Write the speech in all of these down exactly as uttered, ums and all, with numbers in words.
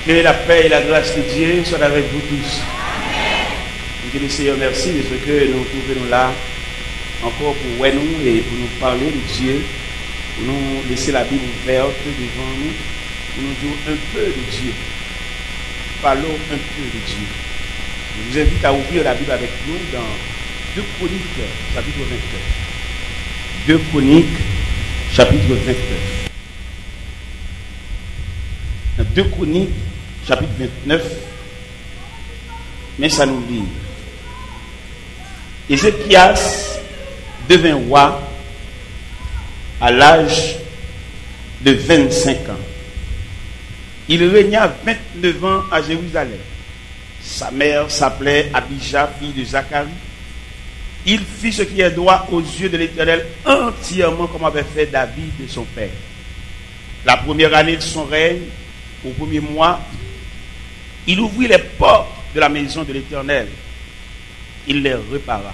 Que la paix et la grâce de Dieu soient avec vous tous. Amen. Que le Seigneur merci de ce que nous trouvons là encore pour nous et pour nous parler de Dieu, pour nous laisser la Bible ouverte devant nous, pour nous dire un peu de Dieu. Parlons un peu de Dieu. Je vous invite à ouvrir la Bible avec nous dans deux Chroniques, chapitre vingt-neuf. deux Chroniques, chapitre vingt-neuf. Dans deux Chroniques, chapitre vingt-neuf, mais ça nous dit. Ézéchias devint roi à l'âge de vingt-cinq ans. Il régna vingt-neuf ans à Jérusalem. Sa mère s'appelait Abijah, fille de Zacharie. Il fit ce qui est droit aux yeux de l'Éternel entièrement comme avait fait David de son père. La première année de son règne, au premier mois, il ouvrit les portes de la maison de l'Éternel. Il les répara.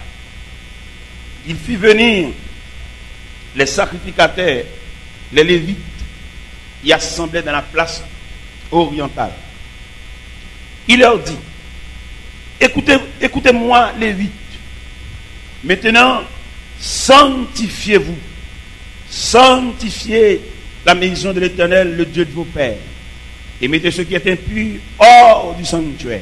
Il fit venir les sacrificateurs, les Lévites, y assemblaient dans la place orientale. Il leur dit, écoutez, écoutez-moi, Lévites. Maintenant, sanctifiez-vous. Sanctifiez la maison de l'Éternel, le Dieu de vos pères. Et mettez ce qui est impur hors du sanctuaire.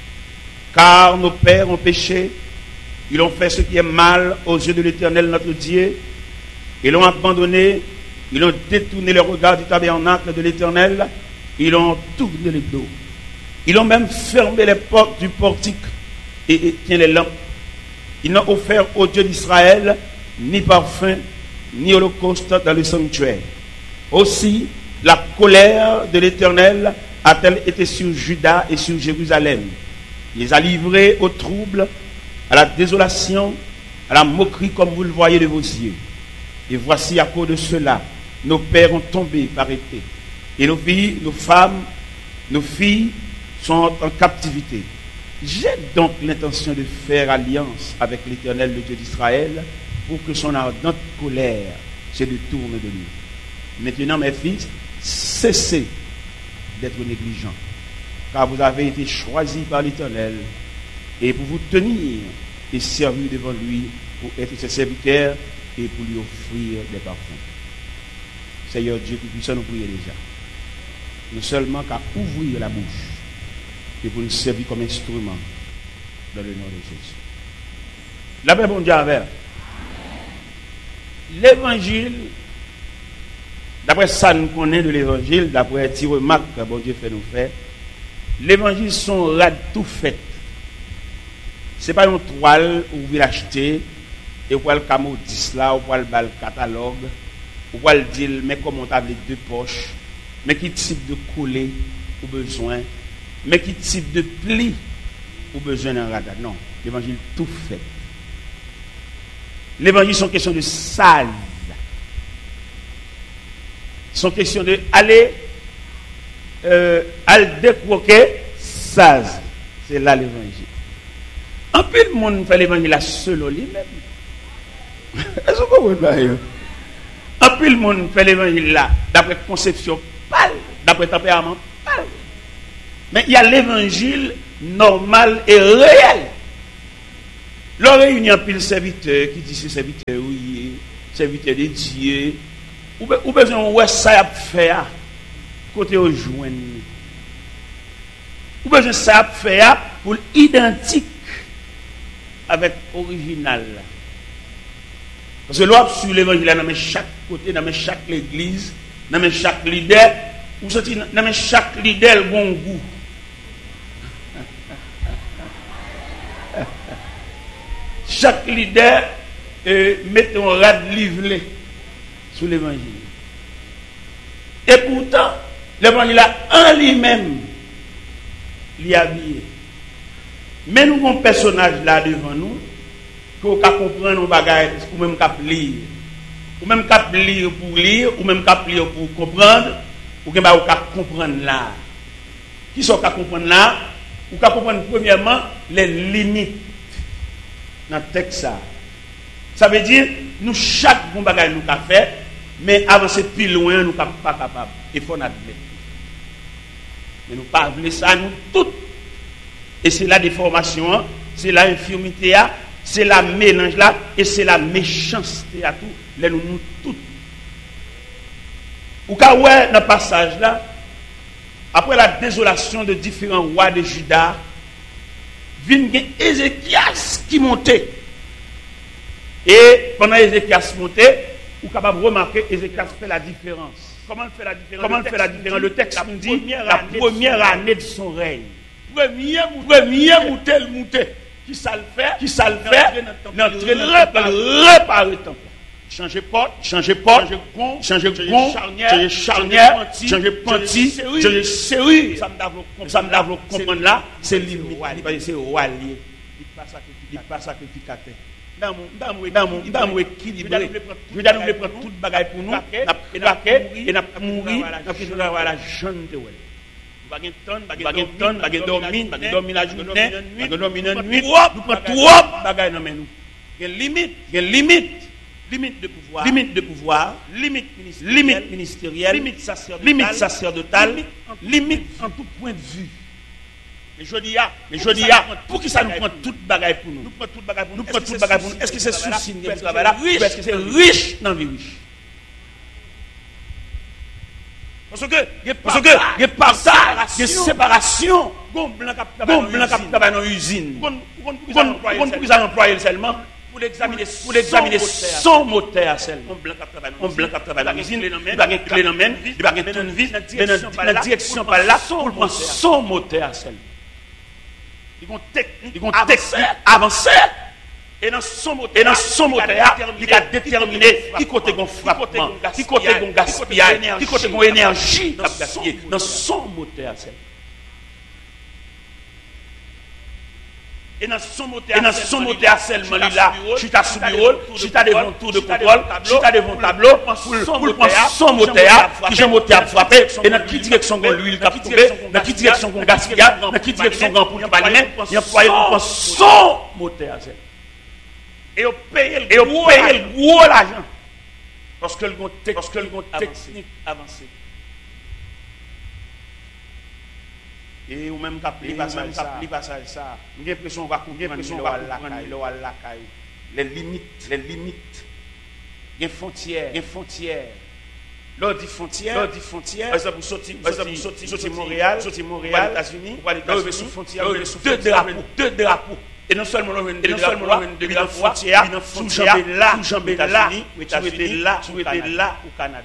Car nos pères ont péché. Ils ont fait ce qui est mal aux yeux de l'Éternel, notre Dieu. Ils l'ont abandonné. Ils ont détourné le regard du tabernacle de l'Éternel. Ils ont tourné le dos. Ils ont même fermé les portes du portique et éteint les lampes. Ils n'ont offert au Dieu d'Israël ni parfum, ni holocauste dans le sanctuaire. Aussi, la colère de l'Éternel a-t-elle été sur Juda et sur Jérusalem. Il les a livrés au trouble, à la désolation, à la moquerie comme vous le voyez de vos yeux. Et voici à cause de cela, nos pères ont tombé par épée. Et nos filles, nos femmes, nos filles sont en captivité. J'ai donc l'intention de faire alliance avec l'Éternel, le Dieu d'Israël, pour que son ardente colère se détourne de lui. Maintenant, mes fils, cessez d'être négligents, car vous avez été choisis par l'Éternel, et pour vous tenir et servir devant lui, pour être ses serviteurs et pour lui offrir des parfums. Seigneur Dieu, que puissions nous prier déjà. Nous seulement qu'à ouvrir la bouche et pour nous servir comme instrument dans le nom de Jésus. La paix, bon Dieu, avec. L'évangile, d'après ça nous connaît de l'évangile, d'après les petites remarques que bon Dieu fait nous faire, l'évangile sont rad tout fait. Ce n'est pas une toile où vous l'achetez et vous pouvez le camodis là, ou pouvez le catalogue, ou pouvez le dire, mais comment t'as les deux poches, mais qui type de coller ou besoin, mais qui type de pli ou besoin d'un radar. Non, l'évangile tout fait. L'évangile sont question de sale. Sont question de aller euh, aller décroquer saz. C'est là l'évangile. En plus le monde fait l'évangile à seul lui-même. Est-ce que vous comprenez? En plus le monde fait l'évangile là d'après conception pâle, d'après tempérament pâle. Mais il y a l'évangile normal et réel. L'on réunit un pile serviteur qui dit c'est serviteur, oui, serviteur de Dieu. Ou, be, ou besoin de ça à faire côté au joindre. Ou besoin de ça à faire pour identique avec l'original. Parce que l'on sur l'évangile dans chaque côté, dans chaque église, dans chaque leader, ou dans chaque leader le bon goût. Chaque leader euh, met un rad livré sur l'évangile. Et pourtant, l'évangile en lui-même, il est habillé. Mais nous avons un personnage là devant nous, qu'on peut comprendre nos bagages, ou même qu'on peut lire. Ou même qu'on peut lire pour lire, ou même qu'on peut lire pour comprendre, ou qu'on peut comprendre là. Qui sont qu'on comprendre là? Ou qu'on comprendre premièrement les limites dans le texte. Ça, ça veut dire, nous, chaque bon bagage nous avons fait, mais avancer plus loin, nous ne sommes pas capables. Il faut admettre. Mais nous pas voulons ça, nous toutes. Et c'est la déformation, c'est la infirmité, c'est la mélange là, et c'est la méchanceté à tout. Là, nous, nous toutes. Ou quand ouais, dans le passage là, après la désolation de différents rois de Juda, vient Ézéchias qui montait. Et pendant Ézéchias montait, vous êtes capable de remarquer Ézéchias fait la différence. Comment il fait la différence? Comment il fait la différence? Le texte nous dit la première année de son règne. Premier premier monté le monté. Qui ça le fait? Qui ça le fait? N'entrer réparer le temple. Changer porte, changer porte, changer gond, changer gond, changer charnière, changer panty, changer serrure. Ça me lave le comprendre là, c'est limite. C'est roi lié. Il pas sacrificateur. Dans mon dans mon dans mon dans mon équilibré. Je veux dire nous prendre toute bagaille pour nous, n'a plaqué et n'a mourir, n'a fait la jeune de ouais. Bagay ton, bagay ton, bagay dormir, bagay dormir la journée, bagay dormir la nuit. Nous prend trop bagaille dans nous. Il y a limite, il y a limite. Limite de pouvoir, limite de pouvoir, limite ministérielle, limite, ministérielle, limite sacerdotale, limite, sacerdotale, limite en tout point de vue. Mais je dis, mais je dis, pour qui ça nous prend toute bagaille pour nous? Nous prenons toute bagaille pour nous. Nous prenons toute bagaille pour nous. Est-ce que c'est souci de travail là? Ou est-ce que c'est riche dans la vie riche? Parce que, parce que, il y a partage, il y a séparation. Gon blanc qui travaille dans l'usine. Gon vous a employé seulement. Pour l'examiner, pour l'examiner son moteur seulement. On blanc qui travaille dans l'usine, il va avoir une clé dans la main, il va avoir une vis, dans la direction par là, pour prendre son moteur seulement. Ils vont technique, avancer, et dans son moteur, et dans son moteur, il a déterminé qui côté gon frappement, qui côté gon gaspillage, qui côté gon énergie dans son moteur seulement. Et dans son moteur, et dans son moteur seulement là, tu t'as sous bureau, tu t'as devant tour de contrôle, tu t'as devant tableau, pour prendre son moteur, qui j'ai moteur frappé, et dans quelle direction qu'on l'huile qui a tombé, dans quelle direction qu'on gaspillage, dans quelle direction qu'on pour pas lui-même, il employé pour son moteur. Et on paye le gros l'argent. Parce que le gros technique avancé. Et ou même capli passage ça, passage ça. J'ai l'impression on va comprendre les limites, les limites. Il y a frontières, il y a frontières. Lors dit frontières, lors dit frontières. Par exemple, vous sortez, par exemple, vous sortez, sortez Montréal, sortez Montréal, États-Unis, vous allez sous frontières, deux drapeaux, deux drapeaux. Et non seulement on et non seulement on de la frontière, sous jambes là, sous jambes là, États-Unis, là, sous là au Canada.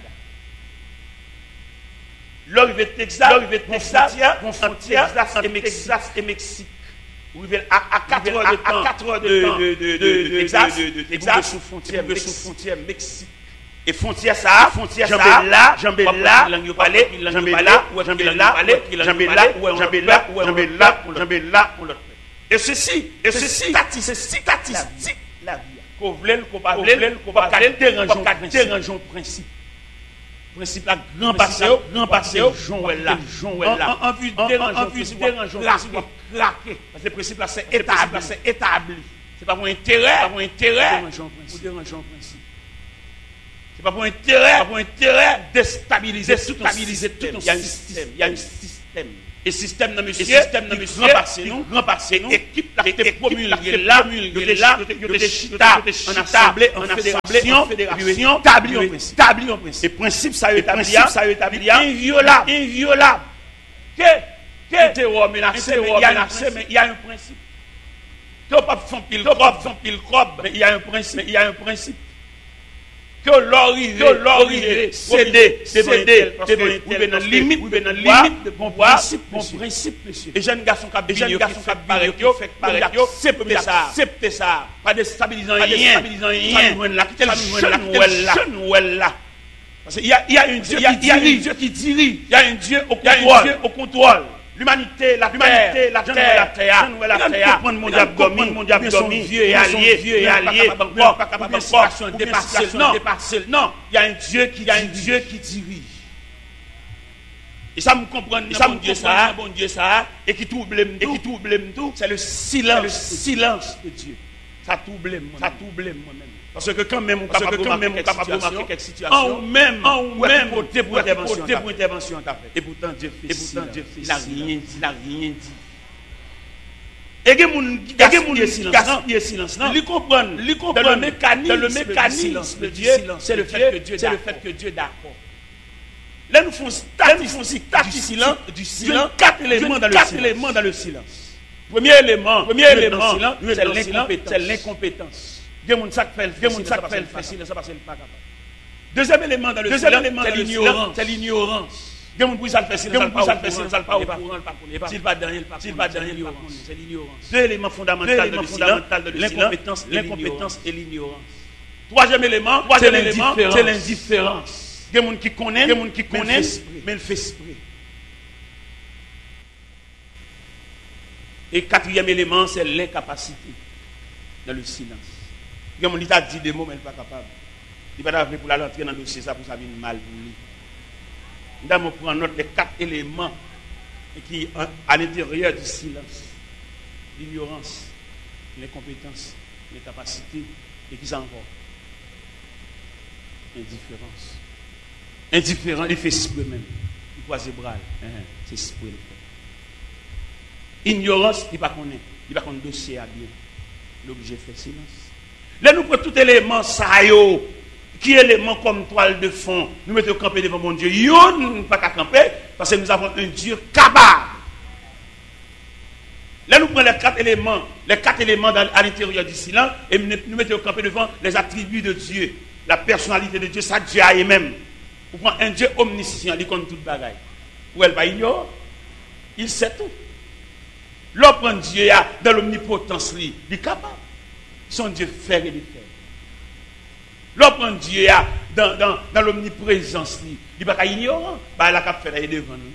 L'arrivée de Texas, l'arrivée de Texas, frontière, Texas et Mexique. Vous arrivez à quatre heures de temps, à quatre heures de temps de Texas, de Texas sous frontière, sous frontière Mexique. Et frontière ça, frontière ça, là, jambes là, jambes là, jambes là, jambes là, jambes là, jambes là, jambes là, jambes là, et ceci, et ceci, c'est statistique la vie. Qu'on veut, qu'on pas veut, qu'on pas dérangeons principe. Principe la grand passé, grand passé, Joël là, Joël là. En vue de dérangeons, craquer. Parce que le principe là c'est établi, c'est établi. C'est pas pour intérêt, pas pour intérêt, pour dérangeons principe. C'est pas pour intérêt, pas pour intérêt déstabiliser, stabiliser tout un système. Il y a un système. Et système dans monsieur, système dans monsieur, grand passé nous, grand passé nous, équipe là, était promulguée là, promulguée là, de chita, en assemblée, en fédération, fédération, établi en principe, établi en principe. Et principe ça établi, ça établi, inviolable, inviolable. Que, que, terror menacé, mais il y a un principe. Tu pas faire pile crobe, faire pile crobe, mais il y a un principe, il y a un principe. Que l'origine, que l'origine, céder, céder, vous venez dans limite, vous venez dans limite de bon principe, bon principe, monsieur. Et jeunes garçons qui jeunes garçons qui barrent, qui fait barrent, accepter ça, accepter ça, pas déstabilisant rien, déstabilisant rien. Là, qui là, jeune là. Parce qu'il y a, il y a un Dieu, il y a un Dieu qui dirige, il y a un Dieu au contrôle, au contrôle. L'humanité, la terre, la terre, la terre, la terre, mon diable domine, mon diable domine, vieux et allié, vieux et allié, pas capable de dépasser, non, dépasser, non, il y a un Dieu qui, il y a un Dieu qui dirige. Et ça me comprend, et ça me Dieu ça, bon Dieu ça, et qui trouble, et qui trouble tout, c'est le silence, le silence de Dieu. Ça trouble moi. Ça trouble moi-même. Parce que quand même, on capable de remarquer quelques situations, en même, en même, côté pour intervention, pour intervention, et pourtant Dieu fait, et pourtant Dieu fait, il a rien dit, il a rien dit. Et que mon gaspiller silence, gaspiller silence, non? Lui comprendre, lui comprendre le mécanisme, le mécanisme de Dieu, c'est le fait que Dieu, c'est le fait que Dieu d'accord. Là nous faisons statistiques du silence, du silence, quatre éléments dans le silence, éléments dans le silence. Premier élément, premier élément, c'est l'incompétence, c'est l'incompétence. Il y a des gens qui font silence parce qu'ils ne sont pas capables. Deuxième élément dans le silence, c'est l'ignorance, c'est l'ignorance. Il y a des gens qui font silence, ils ne sont pas au courant, s'ils ne pas dans rien, s'ils ne pas dans rien, c'est l'ignorance. Deux éléments fondamentaux de silence, l'incompétence, l'incompétence et l'ignorance. Troisième élément, c'est l'indifférence. Il y a des gens qui connaissent, il y a des gens qui connaissent, mais ils font esprit. Et quatrième élément, c'est l'incapacité dans le silence. Il y a des gens qui ont dit des mots, mais ils ne sont pas capables. Il va t'appeler pour la rentrer dans le dossier, ça pour ça vient mal pour lui. Nous allons prendre note des quatre éléments qui sont à l'intérieur du silence. L'ignorance, l'incompétence, l'incapacité, et qui sont encore indifférence. Indifférent, il fait esprit même. Il croise les bras. C'est esprit. Ignorance, il ne connaît pas. Il ne connaît pas le dossier à bien. L'objet fait silence. Là, nous prenons tout élément, ça y est, qui est élément comme toile de fond. Nous mettons camper devant mon Dieu. Yo, nous ne pouvons pas camper parce que nous avons un Dieu capable. Là, nous prenons les quatre éléments, les quatre éléments dans, à l'intérieur du silence et nous mettons camper devant les attributs de Dieu, la personnalité de Dieu, ça Dieu a même. Vous prenez un Dieu omniscient, il connaît toute bagaille. Ou elle va ignorer, il sait tout. L'autre Dieu dans l'omnipotence, il est capable. Son Dieu fait et défait. L'autre Dieu dans, dans, dans l'omniprésence, il n'est pas ignorant. Il a fait devant nous.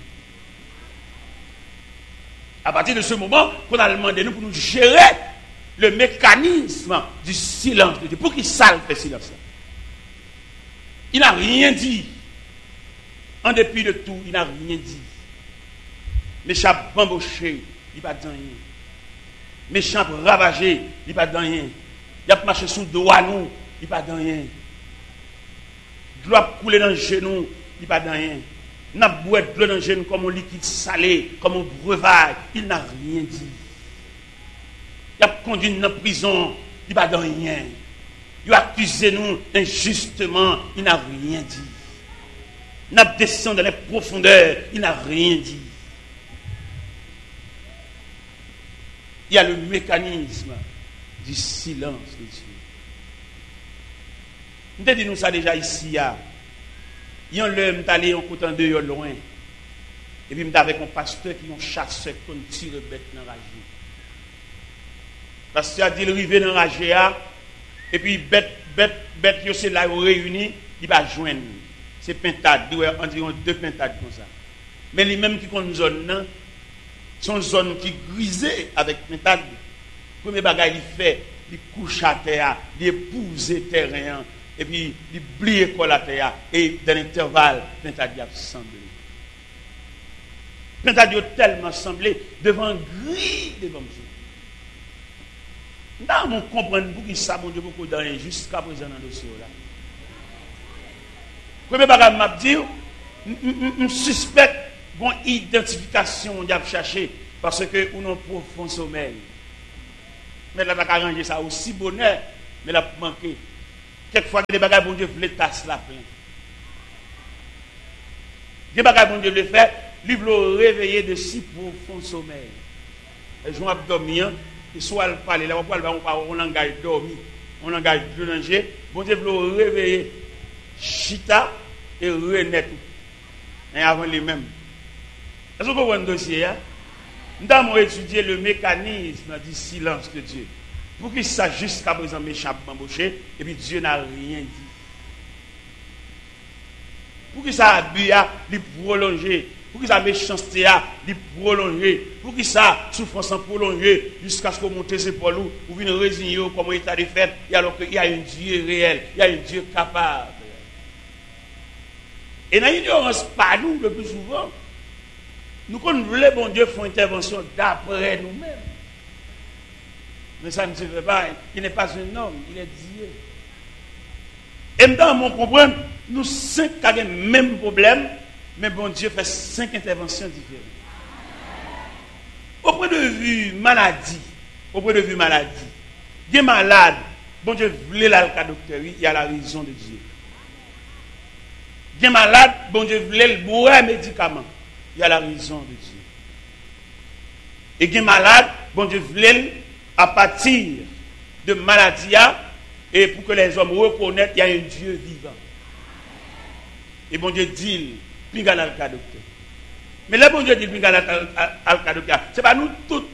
À partir de ce moment, qu'on a demandé nous pour nous gérer le mécanisme du silence de Dieu. Pour qu'il salve le silence. Il n'a rien dit. En dépit de tout, il n'a rien dit. Méchant bamboché, il n'a pas dit rien. Méchant ravagé, il n'a pas dit rien. Il a marché sous le dos à nous, il n'a pas dit rien. De l'eau a coulé dans le genou, il n'a pas dit rien. Il n'a pas bu de l'eau dans le genou comme un liquide salé, comme un breuvage, il n'a rien dit. Il a conduit dans la prison, il n'a pas dit rien. Il a accusé nous injustement, il n'a rien dit. Il a descendu dans les profondeurs, il n'a rien dit. Il y a le mécanisme du silence de Dieu. Nous avons dit nous ça déjà ici. Il y a un homme qui est allé en côté de loin. Et puis, je avec un pasteur qui est un chasseur qui tire bête dans la rage. Le pasteur a dit, il arrive dans la rage. Et puis, bête, bête, bête, c'est là où réuni, il va joindre. C'est pintade, environ deux pintades comme ça. Mais les mêmes qui ont une zone, sont une zone qui grisée avec pintade. Le premier bagage, il fait, il couche à terre, il épouse le terrain, et puis il plie l'école à terre, et dans l'intervalle, pintade a semblé. Pintade a tellement semblé devant gris devant Dieu. Nous comprenons pour qui ça, mon Dieu, beaucoup dans jusqu'à présent dans le dossier là. Premier bagage m'a dit, je suspecte une identification d'y chercher parce que nous avons un profond sommeil. Mais là, on a arrangé ça aussi bonheur, mais là, manqué. Quelquefois, des bagages, bon Dieu, voulait tasser la plein. Des bagages, bon Dieu, voulait faire, il voulait réveiller de si profond sommeil. Et je vais dormir, et soit elle parle, là, on parle, on langage dormi, on langage de danger, bon Dieu, voulait réveiller. Chita et René et avant les mêmes. Est-ce que vous voyez un dossier? Nous avons étudié le mécanisme du silence de Dieu. Pour qu'il sache jusqu'à présent méchant embauché, et puis Dieu n'a rien dit. Pour qu'il ça abus à lui prolonger, pour qu'il ça méchanceté à lui prolonger, pour qu'il ça souffrance prolonger jusqu'à ce qu'on monte ses épaules ou vienne résigner comme état de fait, et alors qu'il y a un Dieu réel, il y a un Dieu capable. Et dans l'ignorance, pas nous, le plus souvent, nous, quand nous voulons, bon Dieu, faire intervention d'après nous-mêmes. Mais ça ne se fait pas. Il n'est pas un homme, il est Dieu. Et maintenant, on comprend, nous cinq avons le même problème, mais bon Dieu fait cinq interventions différentes. Au point de vue maladie, au point de vue maladie, il est malade, bon Dieu voulait la docteur, il y a la raison de Dieu. Il est malade, bon Dieu voulait le boire un médicament, il y a la raison de Dieu. Et il est malade, bon Dieu voulait à partir de maladie, et pour que les hommes reconnaissent qu'il y a un Dieu vivant. Et bon Dieu dit, pinga la docteur. Mais le bon Dieu dit, pinga la docteur, c'est pas nous tous.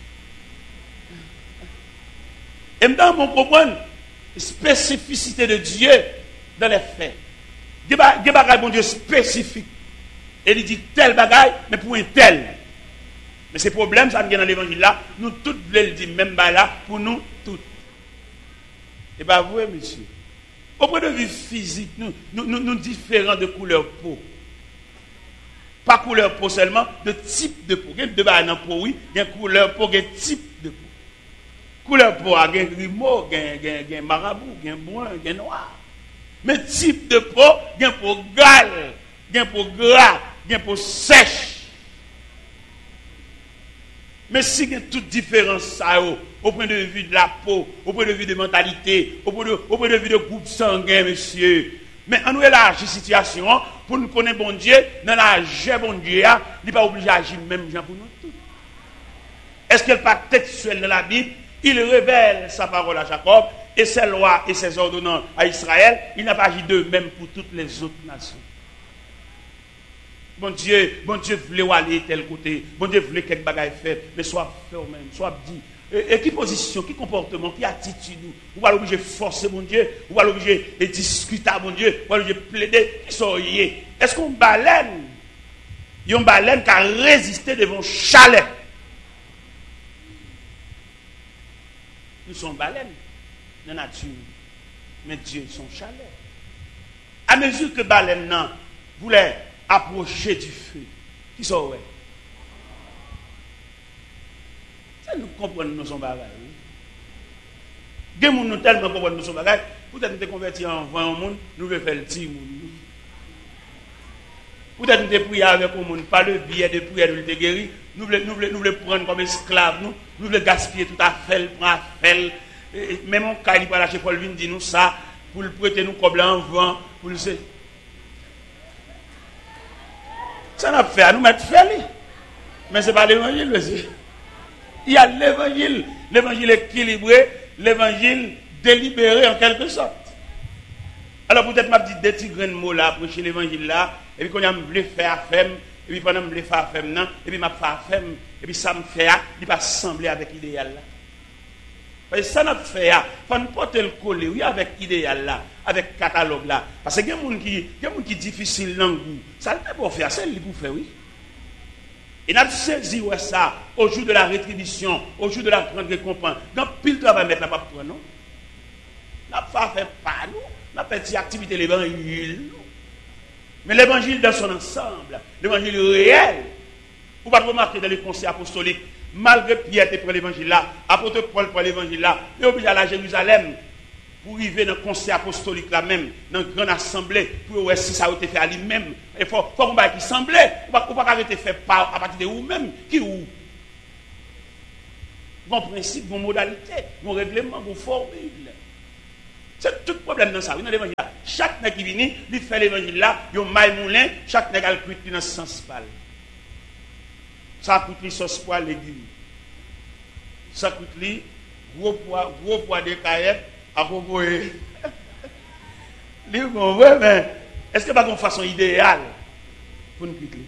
Et maintenant, on comprend la spécificité de Dieu dans les faits. Il y a des bagages, bon Dieu, spécifiques. Et il dit tel bagaille, mais pour un tel. Mais ces problèmes, ça vient dans l'évangile là, nous tous voulons le dire, même là, pour nous tous. Et bien, vous, monsieur, au point de vue physique, nous, nous, nous, nous différents de couleur peau. Pas couleur peau seulement, de type de peau. Il y a deux bagages dans peau, oui, il y a couleur peau, il y a type de peau. Couleur peau, il y a grimaud, il y a marabout, il y a brun, il y a noir. Mais type de peau, il y a peau gale, il y a peau gras, il y a peau sèche. Mais si il y a toute différence au point de vue de la peau, au point de vue de mentalité, au point de, au point de vue de groupe sanguin, monsieur. Mais on nous élargit la situation pour nous connaître bon Dieu, dans la joie bon Dieu, il n'est pas obligé d'agir même gens pour nous tous. Est-ce qu'il n'est pas textuel dans la Bible? Il révèle sa parole à Jacob et ses lois et ses ordonnances à Israël. Il n'a pas agi de même pour toutes les autres nations. Bon Dieu, bon Dieu voulait aller tel côté, bon Dieu voulait quelque bagaille faire, mais soit fait même, soit dit. Et, et qui position, qui comportement, qui attitude, ou va l'obliger forcer mon Dieu, ou va l'obliger discuter à mon Dieu, ou va l'obliger plaider, qui sont liés. Est-ce qu'on baleine, il y a une baleine qui a résisté devant chalet? Nous sommes baleines dans la nature, mais Dieu son chalet. À mesure que baleine non voulait approcher du feu, qui sont ouais. Ça nous comprenons nous sommes bagages. Des gens nous tellement comprennent nous sommes bagages. Peut-être nous convertis en vingt monde, nous voulons faire le petit monde. Peut-être nous prier avec le monde, pas le billet de prière de le guérir. Nous voulons, nous voulons, nous voulons prendre comme esclaves, nous, nous voulons gaspiller tout à fait, prendre à faire. Même mon cas, il va lâcher Paul Vin, dit nous ça, pour le prêter nous comme en vent, pour le. Ça n'a pas fait à nous mettre faire. Mais ce n'est pas l'évangile, monsieur. Il y a l'évangile, l'évangile équilibré, l'évangile délibéré en quelque sorte. Alors peut-être m'a dit des petits grains de mots là, prêcher l'évangile là, et puis quand on me faire à femme, et puis pendant me faire à femme non, et puis m'a fait à femme, et puis ça me fait à, il pas sembler avec l'idéal là. Parce que ça n'a fait à, faut ne pas le coller, oui, avec l'idéal là, avec catalogue là. Parce que il y a des gens qui, il y a des gens qui difficile dans le goût. Ça ne peut pas faire, c'est lui pour faire, oui. Et nous avons saisi ça au jour de la rétribution, au jour de la grande récompense. Dans pile travail, mettre la pas pour nous. Nous n'avons pas fait pas nous. Nous avons fait une activité de l'évangile. Mais l'évangile dans son ensemble, l'évangile réel. Vous ne pouvez pas remarquer dans les conseils apostoliques, malgré Pierre qui prend l'évangile là, apôtre Paul prend l'évangile là, il est obligé à la Jérusalem pour arriver dans le conseil apostolique là même, dans une grande assemblée, pour voir si ça a été fait à lui-même. Il faut qu'on va qui semblait, ou pas qu'on arrêter fait par à partir de vous-même, qui ou. Bon principe, bon modalité, bon règlement, bon formule. C'est tout le problème dans ça. Oui, dans l'évangile là, chaque nègre qui vient, il fait l'évangile là, il y a un maille moulin, chaque nègre a le cuit dans ce sens pâle. Ça coûte les sauce poids légumes. Ça coûte les gros poids, gros poids de caillettes. À propos, mais est-ce que pas une façon idéale pour nous quitter?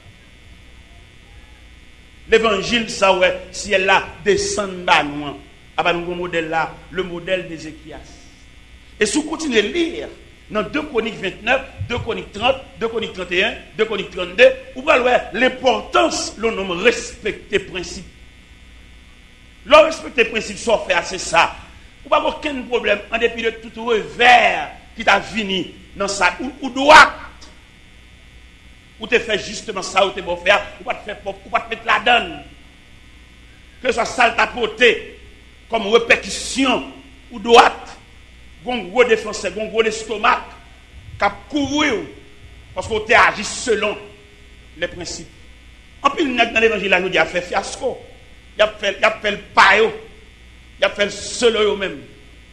L'évangile, ça ouais, si elle là descend bas nous, à nous modèle là, le modèle d'Ézéchias. Et si vous continuez à lire dans deux Chroniques vingt-neuf, deux Chroniques trente, deux Chroniques trente et un, deux Chroniques trente-deux, vous allez voir l'importance de nous respecter principe. Le respecter principe, soit fait c'est ça. Ou pas aucun problème en dépit de tout revers qui t'a fini dans ça ou, ou droit ou te fait justement ça ou te bon faire ou pas te faire ou pas te mettre la donne que ce soit sale ta portée comme répercussion ou droite, un gros défenseur, un gros estomac, qui a couvert parce qu'on t'a agi selon les principes. En plus, dans l'évangile, il a fait fiasco, il a fait, il a fait le paio, il a fait le seul même.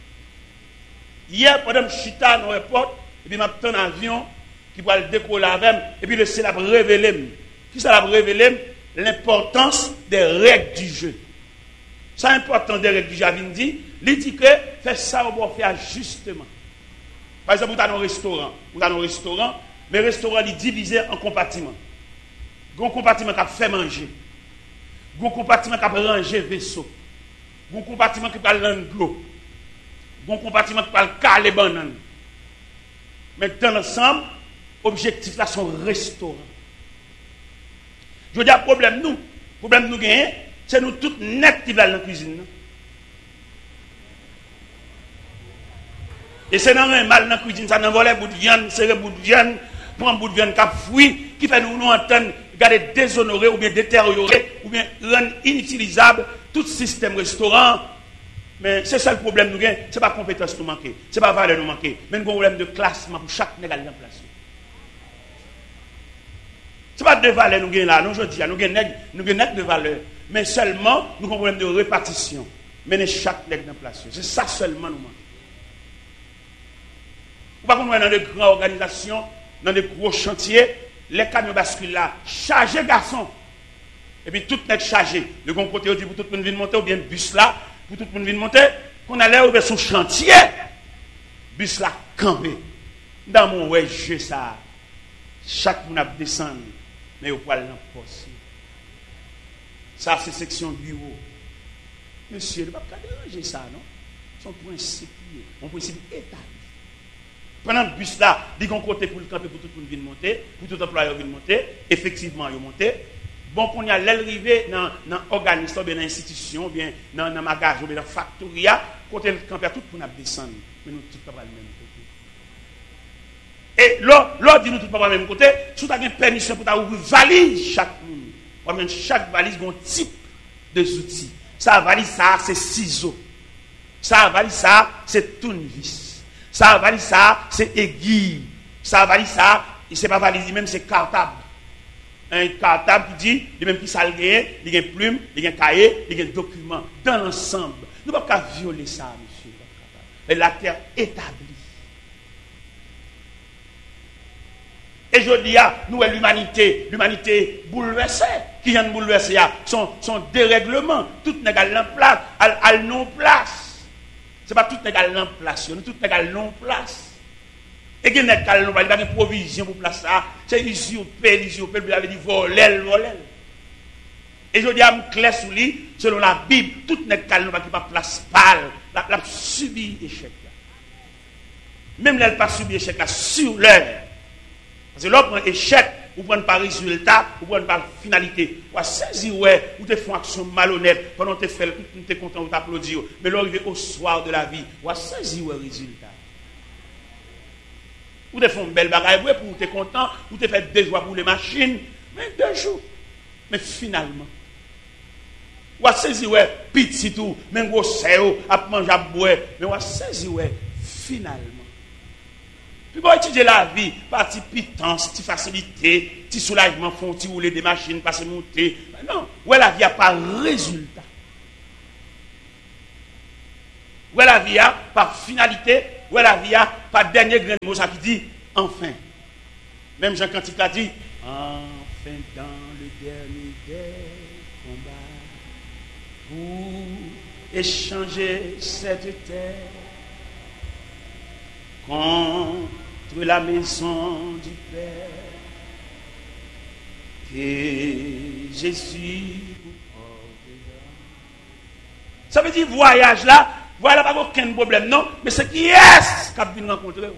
Hier, pendant que je suis dans l'aéroport, et puis je m'attends un avion qui va le décoller avec, et puis le ciel a révélé. Qui ça a révélé? L'importance des règles du jeu. Ça, l'importance des règles du jeu, il dit, il dit que fait ça, on va faire justement. Par exemple, vous avez un restaurant, vous avez un restaurant, mais le restaurant est divisé en compartiments. Il y a un compartiment qui a fait manger. Il y a un compartiment qui a rangé vaisseau. Il y a un compartiment qui a l'eau. Il y a un compartiment qui a caler banane. Mais dans l'ensemble, l'objectif là, sont restaurants. Je veux dire, problème nous, problème nous gagnons, c'est nous tous net qui allons dans la cuisine. Et c'est dans un mal dans la cuisine, ça n'en voler bout de viande, serrer bout de viande, prendre bout de viande cap fruit, qui fait nous nous entendre, garder déshonorer ou bien détériorer, ou bien rendre inutilisable tout système restaurant. Mais c'est ça le problème nous gagnons, ce n'est pas compétence nous manquer, ce n'est pas valeur nous manquer, mais un problème de classement pour chaque négal en place. Ce n'est pas de valeur nous gagnons là, nous je dis, nous gagnons de valeur, mais seulement nous avons un problème de répartition. Mais chaque nègre en place. C'est ça seulement nous manquons. Ou pas qu'on est dans de grandes organisations, dans de gros chantiers, les camions basculent là, chargés garçons. Et puis tout est chargé. De bon côté, on dit pour tout le monde venir monter, ou bien bus là, pour tout le monde venir monter, qu'on allait ouvrir son chantier, bus là campé. Dans mon ouais, jeu ça, chaque monde a descendu. Mais au poil dans poste. Ça, c'est section bureau. Monsieur, il ne va pas déranger ça, non? Son principe, mon principe établi. Pendant le bus là, il y a un côté pour le camper, pour tout le monde venir monter, pour tout employeur venir monter. Effectivement, il monter. Bon, qu'on y a l'arrivée dans l'organisme, dans l'institution, bien dans le magasin, dans la factoria, côté le camper, tout le monde descendre. Mais nous, tout le monde même côté. Et l'autre dit nous tout pas le même côté, si tu as une permission pour ouvrir valise chaque monde. Chaque valise a un type de outils. Ça valise ça, c'est ciseaux. Ça valise ça, c'est tournevis. Ça valise ça, c'est aiguille. Ça valise ça, ce n'est pas valise même, c'est cartable. Un cartable qui dit, il y a même qui s'algue, il y a une plume, il y a un cahier, il y a un document. Dans l'ensemble, nous ne pouvons pas violer ça, monsieur. Et la terre établie. Et je dis à nous, l'humanité, l'humanité bouleversée, qui vient de bouleverser, son, son dérèglement, tout n'est qu'à en place, à non place. Ce n'est pas tout n'est qu'à en place, tout n'est qu'à non place. Et qu'il n'est qu'à non place, il n'y a pas de provision pour place ça. C'est ici au pays, ici au pays, il avait dit voler, voler. Et je dis à me clair sous lui, selon la Bible, tout n'est qu'à non place, qui pas place pâle, la, la subi échec. Même là, elle pas subi échec là, sur l'heure. Parce que l'autre prend échec, ou prend pas résultat, ou prend pas finalité. Ou saisir, ouais, ou te font action malhonnête, pendant que tu fais, tu es content, ou t'applaudis. Mais l'arrivé au soir de la vie, ou saisir, ouais, résultat. Ou te font une belle bagaille, ouais, pour tu es content, ou te fait deux jours pour les machines, mais deux jours. Mais finalement, ou saisir, ouais, petit tout, même gros séo, à manger, à boire, mais ou saisir, ouais, finalement. Puis bon, étudier la vie, partie pitance, petite facilité, petit soulagement, font petit rouler des machines, passer monter. Non, ouais, la vie a pas résultat. Ouais, la vie a par finalité, ouais, la vie a par dernier grain de mot, ça qui dit enfin. Même Jean Cantique a dit enfin dans le dernier des combats pour échanger cette terre. Contre la maison du Père, que Jésus vous portera. Ça veut dire voyage là, voilà pas aucun problème, non, mais c'est qui est-ce qui a pu rencontrer.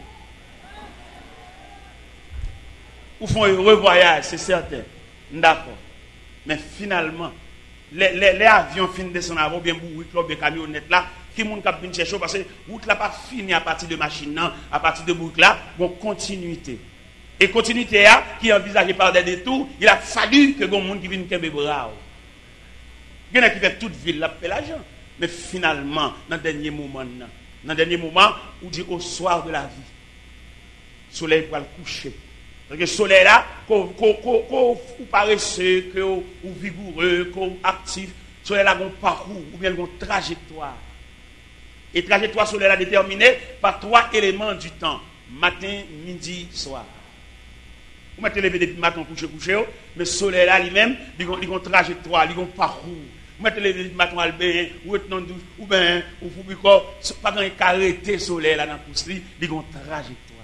Ou font un heureux voyage, c'est certain. D'accord. Mais finalement, les, les, les avions finissent de descendre avant, bien beaucoup de camionnettes là. Qui monde qui vient chercher parce que route là pas fini à partir de machine non, à partir de boucle là, bon continuité. Et continuité là qui est envisagée par des détours, il a fallu que gon monde qui vienne kembe bras. Il y en a qui fait toute ville là fait l'argent. Mais finalement, dans le dernier moment, dans le dernier moment, on dit au soir de la vie, le soleil va le coucher. Donc le soleil là, qu'on paresseux, qu'on vigoureux, qu'on actif, le soleil là, qu'on parcours, ou bien qu'on trajectoire. Et trajectoire soleil là déterminée par trois éléments du temps. Matin, midi, soir. Vous mettez levé depuis matin, coucher, coucher, mais le soleil là lui-même, il a une trajectoire, il a un parcours. Vous mettez levé depuis matin, al bain, ou retenant douche, ou bien, ou vous pouvez pas quand il arrêté le soleil là dans le pouce, il a une trajectoire.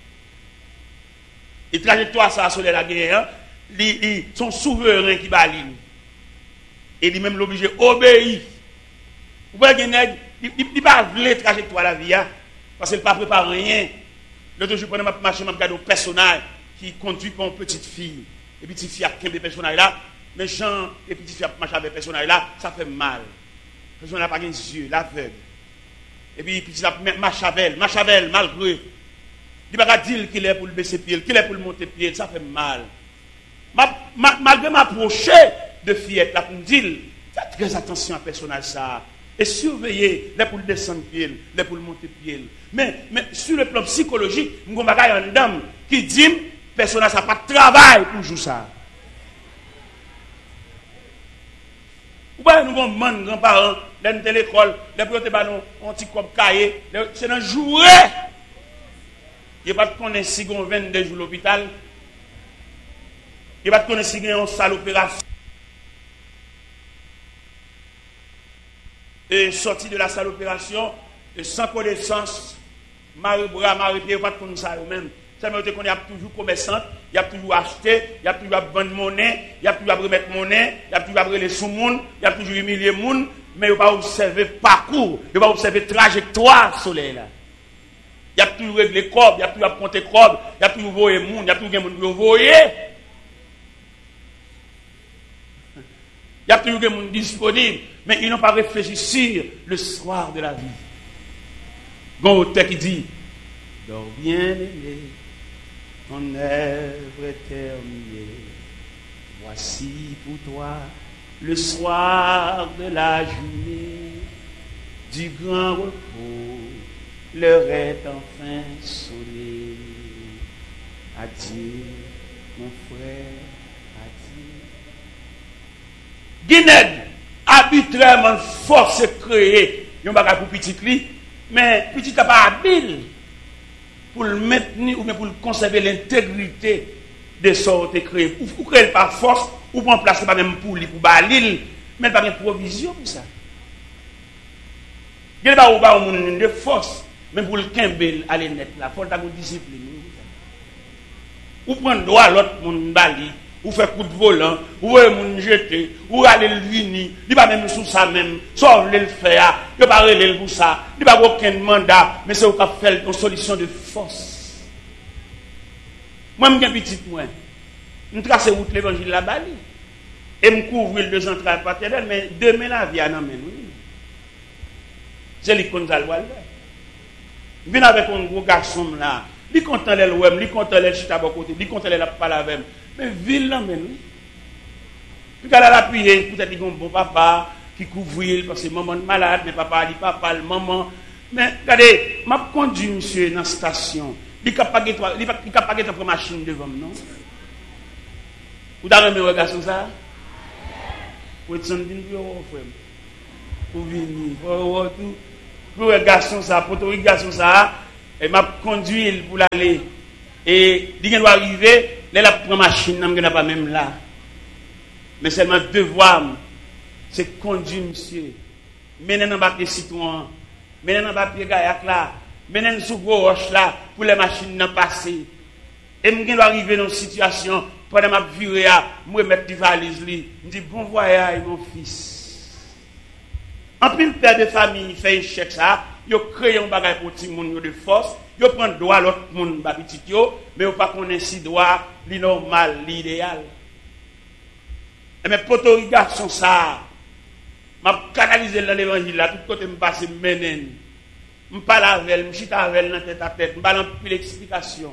Et trajectoire, ça, le soleil là, ils sont souverains qui balent. Et lui-même l'obligé d'obéir. Vous voyez, il ne pas la trajectoire de la vie, parce qu'il ne prépare pas rien. L'autre jour, je prenais ma marche, je regarde un personnage qui conduit pour une petite fille. Et puis, petite fille a quinze personnages là. Mais Jean et petite fille a marché avec personnage là, ça fait mal. Le personnage n'a pas les yeux, l'aveugle. Et puis, petite fille marche avec elle, marche avec elle, malgré. Il ne va pas dire qu'il est pour le baisser pied, qu'il est pour le monter pied, ça fait mal. Ma, ma, malgré m'approcher de fillette là pour me dire, faites très attention à personnage ça. Et surveiller les pour le descendre pied, les pour le monter pied. Mais, mais sur le plan psychologique, nous avons une dame qui dit, personnage n'a pas de travail pour jouer ça. Ou bien nous avons des grands-parents, les de l'école, les pour te banon, on petit comme cahier, c'est un jouet. Il n'y a pas de connaître si on vingt-deux jours à l'hôpital. Il n'y a pas de connaître si on a une salle d'opération. Et sorti de la salle d'opération, sans connaissance, marie-bras, marie-pied, pas de connaître ça eux-mêmes. Ça veut dire qu'on est toujours commerçant, il y a toujours acheté, il y a toujours vendre monnaie, il y a toujours remettre monnaie, il y a toujours brûler sous monde, il y a toujours humilier monde, mais il ne va pas observer parcours, il ne va pas observer trajectoire soleil là. Il y a toujours réglé corps, il y a toujours compter corps, il y a toujours voyer monde, il y a toujours des monde qui voyer. Il y a toujours des monde disponible, mais ils n'ont pas réfléchi sur le soir de la vie. Gon auteur qui dit, dors bien aimé, ton œuvre est terminée. Voici pour toi le soir de la journée, du grand repos, l'heure est enfin sonnée. Adieu, mon frère, adieu. Guinée, arbitrairement force créée, il y a un pour petit cri, mais petit n'a pas habile pour le maintenir ou bien pour le conserver l'intégrité de sortes créées. Ou créer par force, ou pour en placer pas même pour lui, pour balil, mais pas de provision pour ça. Il n'y a pas de force, même pour le Kimbel, aller net là, il faut avoir une discipline. Ou prendre droit à l'autre monde bali, ou faire coup de volant, ou moun jeter, ou aller le vini, il pas même sous ça même, sauf le faire, il pas relé pour ça, il pas aucun mandat, mais c'est au cas faire une solution de force. Moi je suis petit moi. Je trace route l'évangile la bali et me couvre le deux entrailles paternelles, mais demain la vie en amène oui. C'est l'icône d'Alwal. Je viens avec un gros garçon là. Il content les web, il content les chita à côté, il content les la parler avec. Mais ville là men oui. Puis quand elle a appuyé, peut-être qu'il y a un bon papa qui couvre parce que maman est malade, mais papa dit papa, le maman. Mais regardez, m'a conduit monsieur dans la station. Il n'a pas de prendre machine devant non. Vous avez aimé garçon ça? Vous êtes en frère. Pour venir, pour tout. Pour le garçon ça, pour le garçon ça, et m'a conduit pour l'aller. Et il doit arriver, là la prend machine, n'a pas même là. Mais seulement devoir, c'est conduire monsieur. Mener dans le citoyen, mener dans le gaillac là, mener sous gros roche là, pour les machines n'en passer. Et je dois arriver dans une situation, pendant ma virée, je vais mettre des valises, je dis bon voyage mon fils. En plus, le père de famille fait un chèque ça, il crée un bagage pour tout le monde de force, il prend droit à l'autre monde, mais il ne pas connaître si droit, li normal, l'idéal. Mais pour tout garçon ça, je canalise dans l'évangile là, tout côté me passe menen. Je parle avec elle, je chita avec elle dans tête à tête, je parle en plus d'explication.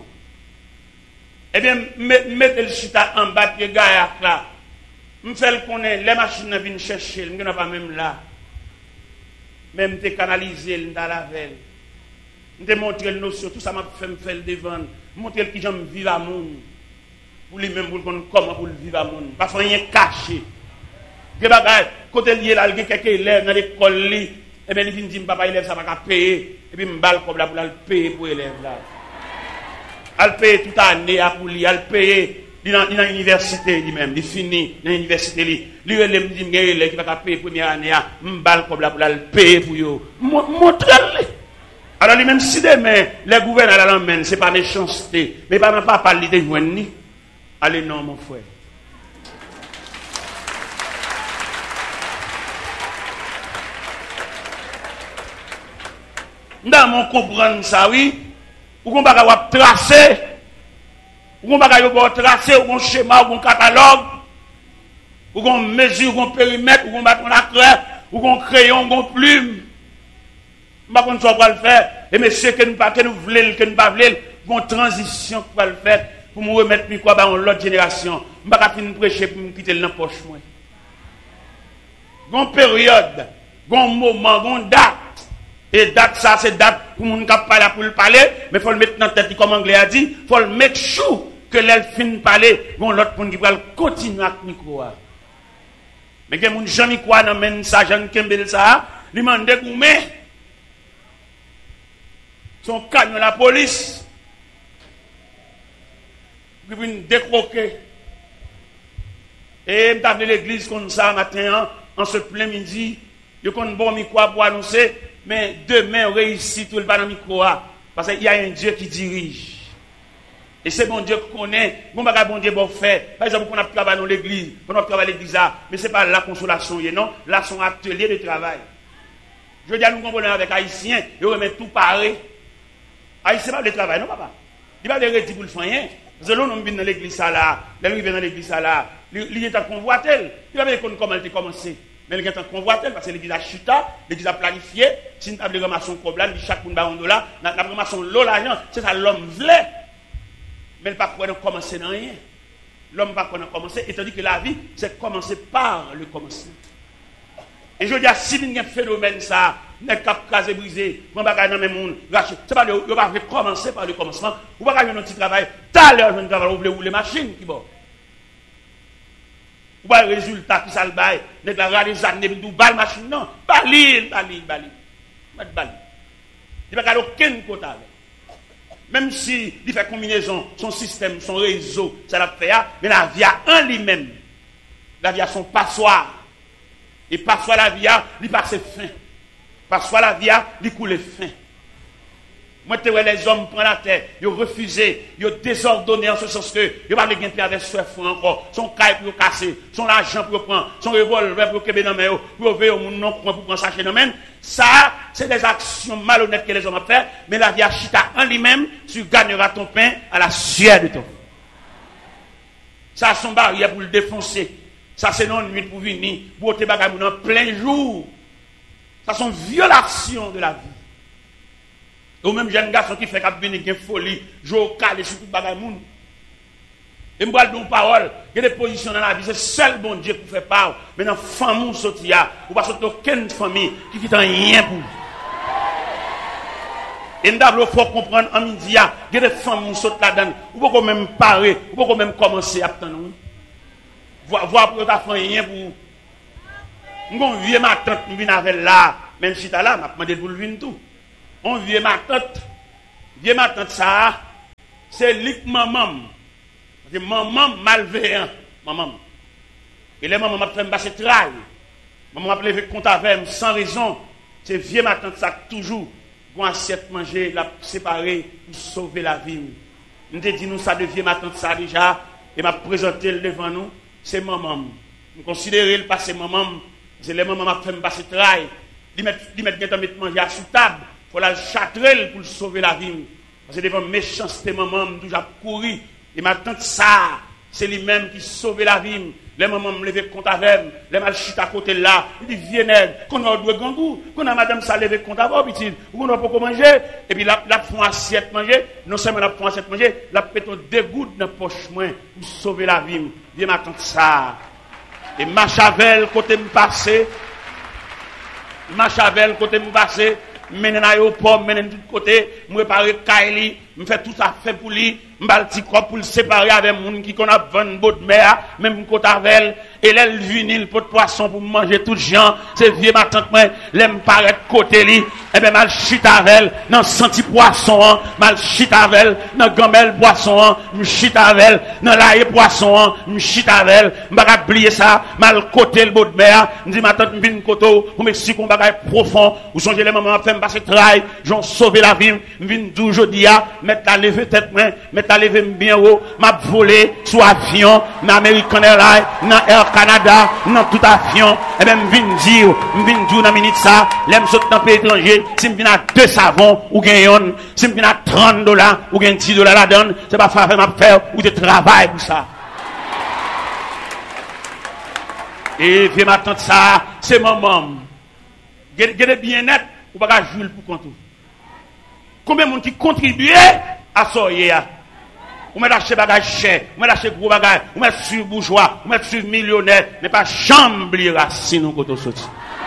Eh bien, mettez le chita en bas de gars là. Je fais le connaître, les machines viennent chercher, je ne pas même là. même te canalisé dans la veille. Je te montré le notion, tout ça m'a fait me faire devant, montrer qui j'aime vivre à monde. Pour lui-même, pour le comment pour le vivre à monde. Pas rien caché. Des bagages, côté lié là, il y a quelques élèves dans l'école, et bien il vient dire, papa, élève, ça va pas payer. Et puis, je balle comme là pour le payer pour l'élève là. Elle paye toute l'année pour lui, elle paye. Il est dans l'université lui-même, il finit dans l'université. Il dit, il y a élève qui va payer la première année, je balle comme là pour le payer pour lui. Montrez-le. Alors, lui-même, si demain, les gouverneurs l'emmènent, ce n'est pas méchanceté, mais pas pas parler de joindre. Allez, non, mon frère. Dans mon comprendre ça, oui, ou qu'on va tracer, ou qu'on va tracer, ou qu'on schéma, ou qu'on catalogue, ou qu'on mesure, ou qu'on périmètre, ou qu'on bat la craie, ou qu'on crayon, ou qu'on plume. Je ne sais pas comment le faire. Et monsieur, que nous ne voulons que nous ne voulons pas, une transition pour le faire, pour me remettre mi quoi dans l'autre génération. Je ne vais pas finir prêcher pour me quitter dans la poche. Une période, un moment, une date. Et date, ça, c'est date pour les gens qui parlent pour le parler, mais il faut le mettre dans la tête, comme l'anglais a dit, il faut le mettre chou, que l'elle finisse de parler, bon, l'autre pour qui va continuer avec le micro. Mais que mon Jean Micro n'amène ça, Jean Kembel ça, il m'a dégoumé. Son camion la police, il vient décroquer. Et il m'a appelé l'église comme ça matin, en ce plein midi, il y a un bon micro pour annoncer. Mais demain, on réussit tout le bas dans le micro. Parce qu'il y a un Dieu qui dirige. Et c'est bon Dieu qu'on connaît. Bon, bon Dieu bon fait. Par exemple, on a travaillé dans l'église. On a travaillé dans l'église. Mais ce n'est pas la consolation. Non, là, c'est un atelier de travail. Je veux dire, nous comprenons avec Haïtiens. Ils remettent tout pareil. Haïtien, c'est pas le travail, non, papa. Il va le dire pour le faire. Parce que là, on vient dans l'église là. Là, il vient dans l'église là. Il est en convoitel. Il va dire comment il a commencé. Mais il y a un convoitel parce que l'église a chuté, l'église a planifié. Si nous avons ramassé un problème, chaque monde a un dollar, nous avons ramassé l'eau, c'est ça l'homme voulait. Mais il ne peut pas commencer dans rien. L'homme ne peut pas commencer, étant donné que la vie, c'est commencer par le commencement. Et je dis, si il y a un phénomène, ça, n'est pas casé, brisé, on va pas dans le monde, c'est pas le, on va commencer par le commencement, on va faire un petit travail, tout à l'heure, on va rouler les machines qui vont. Ou pas le résultat qui s'en baille, n'est pas des années, ou pas la machine, non, pas l'île, pas l'île, pas l'île. Il n'y a pas aucun côté. Même si il fait combinaison, son système, son réseau, ça l'a fait, mais la vie a en lui-même. La vie a son passoire. Et passoire la vie a, il passe fin. Passoire la vie a, il coule fin. Moi, tu vois les hommes prennent la terre, ils ont refusé, ils ont désordonné en ce sens que ils n'ont pas de gain avec ce fond encore. Son caille pour casser, son argent pour prendre, son revolver pour kébé dans les mains, pour ouvrir au monde pour prendre sachet dans les mains. Ça, c'est des actions malhonnêtes que les hommes ont fait, mais la vie a chita en lui-même, tu gagneras ton pain à la sueur de ton. Ça, son barrière pour le défoncer. Ça, c'est non nuit pour venir, pour te bagaille en plein jour. Ça, c'est une violation de la vie. Ou même jeune garçon qui fait qu'à venir une folie, jouer au calé sur tout bagaille monde. Et moi, je dis une parole, il y a des positions dans la vie, c'est seul bon Dieu qui fait part. Mais dans la famille, il y a, ou pas sortir aucune famille qui ne fait rien pour vous. Et nous faut comprendre en midi, il y a des familles qui sautent là-dedans, ou pas même parer, ou pas même commencer à attendre. Voir pour ta famille rien pour vous. Nous vieux ma tante, nous venons avec là, même si tu es là, je demandé pour le venir tout. On vient ma tante, vient ma tante ça, c'est lik maman. C'est maman malveillant, maman. Et les mamans m'a fait me passer trail. Maman m'a levé compte avec sans raison. C'est vieux ma tante ça toujours pour assiette manger, la séparer pour sauver la vie. Nous te dit nous ça devient ma tante ça déjà et m'a présenté devant nous, c'est maman. Nous considérer le passé maman, c'est les mamans m'a fait me passer trail. Ils mettent ils mettent mettre manger à sous table. Il faut la châtrelle pour sauver la vie. Parce que devant méchanceté, maman, toujours courir. Et ma tante, ça, c'est lui-même qui sauve la vie. Les mamans me lever compte avec les mal chute à côté là. Il dit, viens, qu'on a deux gangous, qu'on a madame ça lever compte avec, petit, ou qu'on a pas manger. Et puis la, la font assiette manger. Non seulement la font assiette manger, la péton deux gouttes dans la poche moins pour sauver la vie. Viens, ma tante, ça. Et ma chavel, côté me passer. Machavel, côté me passer, menen aéroport, menen tout côté, me préparer Kaili, me fait tout ça fait pour lui, m'bal petit corps pour le séparer avec moun qui qu'on a vingt bottes mer, même côté avec et l'aile vinyle pour poisson pour manger tout gens, c'est vieux ma tante moi, l'aime paraître côté li, et ben mal chitavel dans senti poisson, mal chitavel dans gamelle poisson, me chitavel dans l'ail poisson, me chitavel, m'baka oublier ça, mal côté le botte mer, me dit ma tante vinn koto, pour m'expliquer un bagage profond, ou songer les moments fait me passer travail, j'en sauver la vie, me vinn dou jodi a, mettre la lever tête moi, mettre la lever bien haut, m'a volé sous avion, dans American Airlines, dans Air Canada, dans tout avion, et ben m'vin dire, m'vin dire dans minute ça, l'aime saute dans pays étranger, si m'vin à deux savons ou gagne, si m'vin à trente dollars ou gagne dix dollars la donne, c'est pas faire m'a faire ou de travail pour ça. Et viens m'attendre ça, c'est maman. Gardez bien net, ou pas jouer pour compte. Combien de monde qui contribue à ça hier? Ou met acheter bagage cher, ou met acheter gros bagage, ou met sur bourgeois, ou met sur millionnaire, mais pas chambre racine ou côté sorti.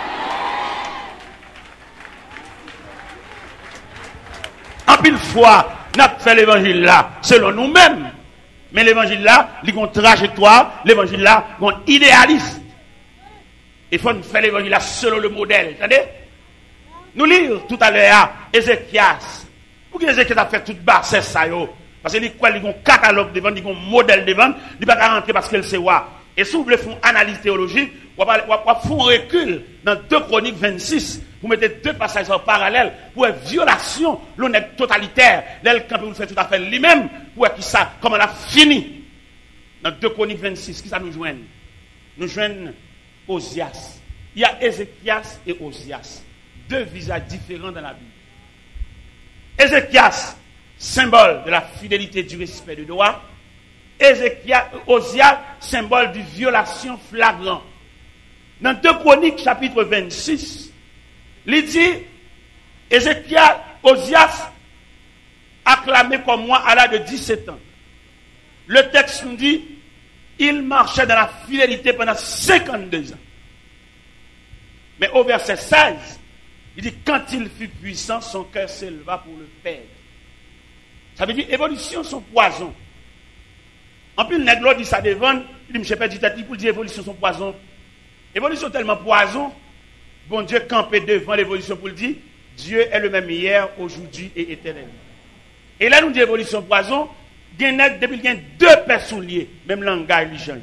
En pile fois, n'a fait l'évangile là selon nous-mêmes. Mais l'évangile là, il a une trajectoire, l'évangile là, il a un idéalisme. Il faut faire l'évangile là selon le modèle. Attendez? Nous lire tout à l'heure Ézéchias. Pour que Ézéchias a fait toute basse ça yo. Parce qu'il quoi, il a un catalogue devant, il a un modèle devant, il ne peut pas rentrer parce qu'il sait quoi. Et si vous voulez faire une analyse théologique, vous allez faire un recul dans deux Chroniques vingt-six. Vous mettez deux passages en parallèle pour une violation, l'honnête totalitaire. L'elle, quand vous faites tout à fait lui-même, pour qui ça, comment on a fini. Dans deux Chroniques vingt-six, qui ça nous joigne? Nous joignent Osias. Il y a Ézéchias et Osias. Deux visages différents dans la Bible. Ézéchias, symbole de la fidélité, du respect du droit. Ézéchias, Osias, symbole de violation flagrante. Dans deux Chroniques, chapitre vingt-six, il dit, Ézéchias, Osias, acclamé comme moi à l'âge de dix-sept ans. Le texte nous dit, il marchait dans la fidélité pendant cinquante-deux ans. Mais au verset seize, il dit, quand il fut puissant, son cœur s'éleva pour le perdre. Ça veut dire, évolution, son poison. En plus, le nègre dit ça devant, il dit, je ne sais pas, il dit, évolution, son poison. Évolution tellement poison, bon Dieu campé devant l'évolution pour le dire, Dieu est le même hier, aujourd'hui et éternellement. Et là, nous dit évolution poison, depuis qu'il y a deux personnes liées, même langage, il change.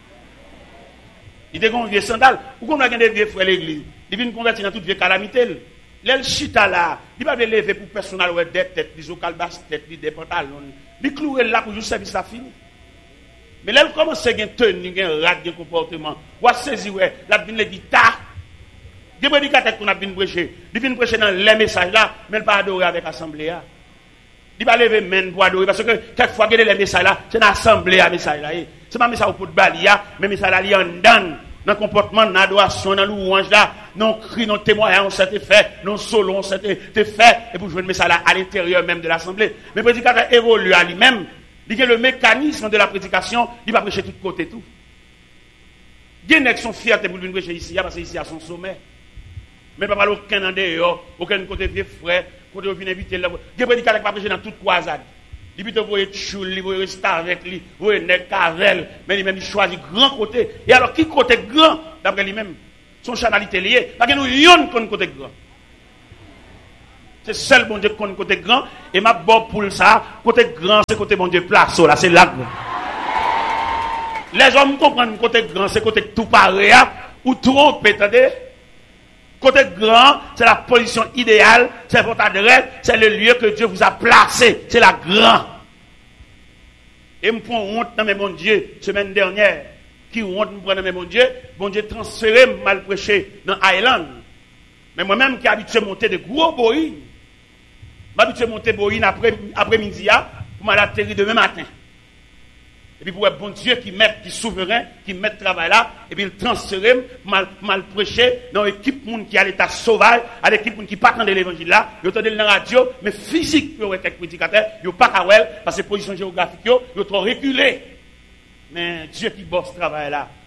Il dit qu'on vieux sandal, ou qu'on a des vieux frères l'église, il vient convertir dans toute vieille calamité. L'el chita là, il va lever pour personnel ou des têtes, des ocalbas têtes, des pantalons, il clouer là pour juste service ça fini. Mais là, il commence à gagner tenue, un rat, un comportement. Ou à saisir, la bin le dit, ta. Des prédicateurs qu'on a bien prêché. Il vient prêcher dans les messages là, mais il ne pas adorer avec l'assemblée. Il va lever main pour adorer. Parce que quelquefois, il y a les messages là, c'est dans l'assemblée à message là. C'est pas un message pour balia, mais message là, il y a un dan. Dans le comportement, dans l'adoration, dans louange là, non cri, non témoignage, ça été fait, non solo, ça été fait. Et pour jouer le message là à l'intérieur même de l'assemblée. Mais le prédicateur évolue à lui-même. Il y a le mécanisme de la prédication, il va prêcher de tous côtés tout. Il y a qui sont fiers pour venir prêcher ici, parce que ici à son sommet. Mais pas aucun en dehors, aucun côté vieux frère, côté vient inviter là. Il y a prédicateur qui va prêcher dans toute croisade. Il peut voyer choule, il voyer rester avec lui, voyer nèg cavel, mais lui-même il choisit grand côté. Et alors qui côté grand d'après lui-même, son chanalité lié, parce que nous yon qu'on côté grand. C'est seul bon Dieu qui connaît côté grand. Et ma bonne pour ça, côté grand, c'est côté bon Dieu place. Là, c'est là. Les hommes comprennent côté grand, c'est côté tout pareil. Ou trompe, attendez. Côté grand, c'est la position idéale, c'est votre adresse, c'est le lieu que Dieu vous a placé. C'est la grand. Et me prend honte dans mes bon Dieu, semaine dernière. Qui honte me prend dans mes bon Dieu, bon Dieu transféré, mal prêché dans Island. Mais moi-même qui habitué à monter de gros boïs, m'habitué à monter boïs après, après-midi, pour m'atterrir demain matin. Et puis pour être bon Dieu qui met, qui est souverain, qui met le travail là, et puis il transfère, mal, mal prêché, dans l'équipe monde qui a l'état sauvage, à l'équipe monde qui pas attendre l'évangile là, ils entendent dans la radio, mais physique, il y a quelques prédicateurs, ils n'ont pas qu'à voir, parce que position géographique, ils ont trop reculé. Mais Dieu qui bosse ce travail là,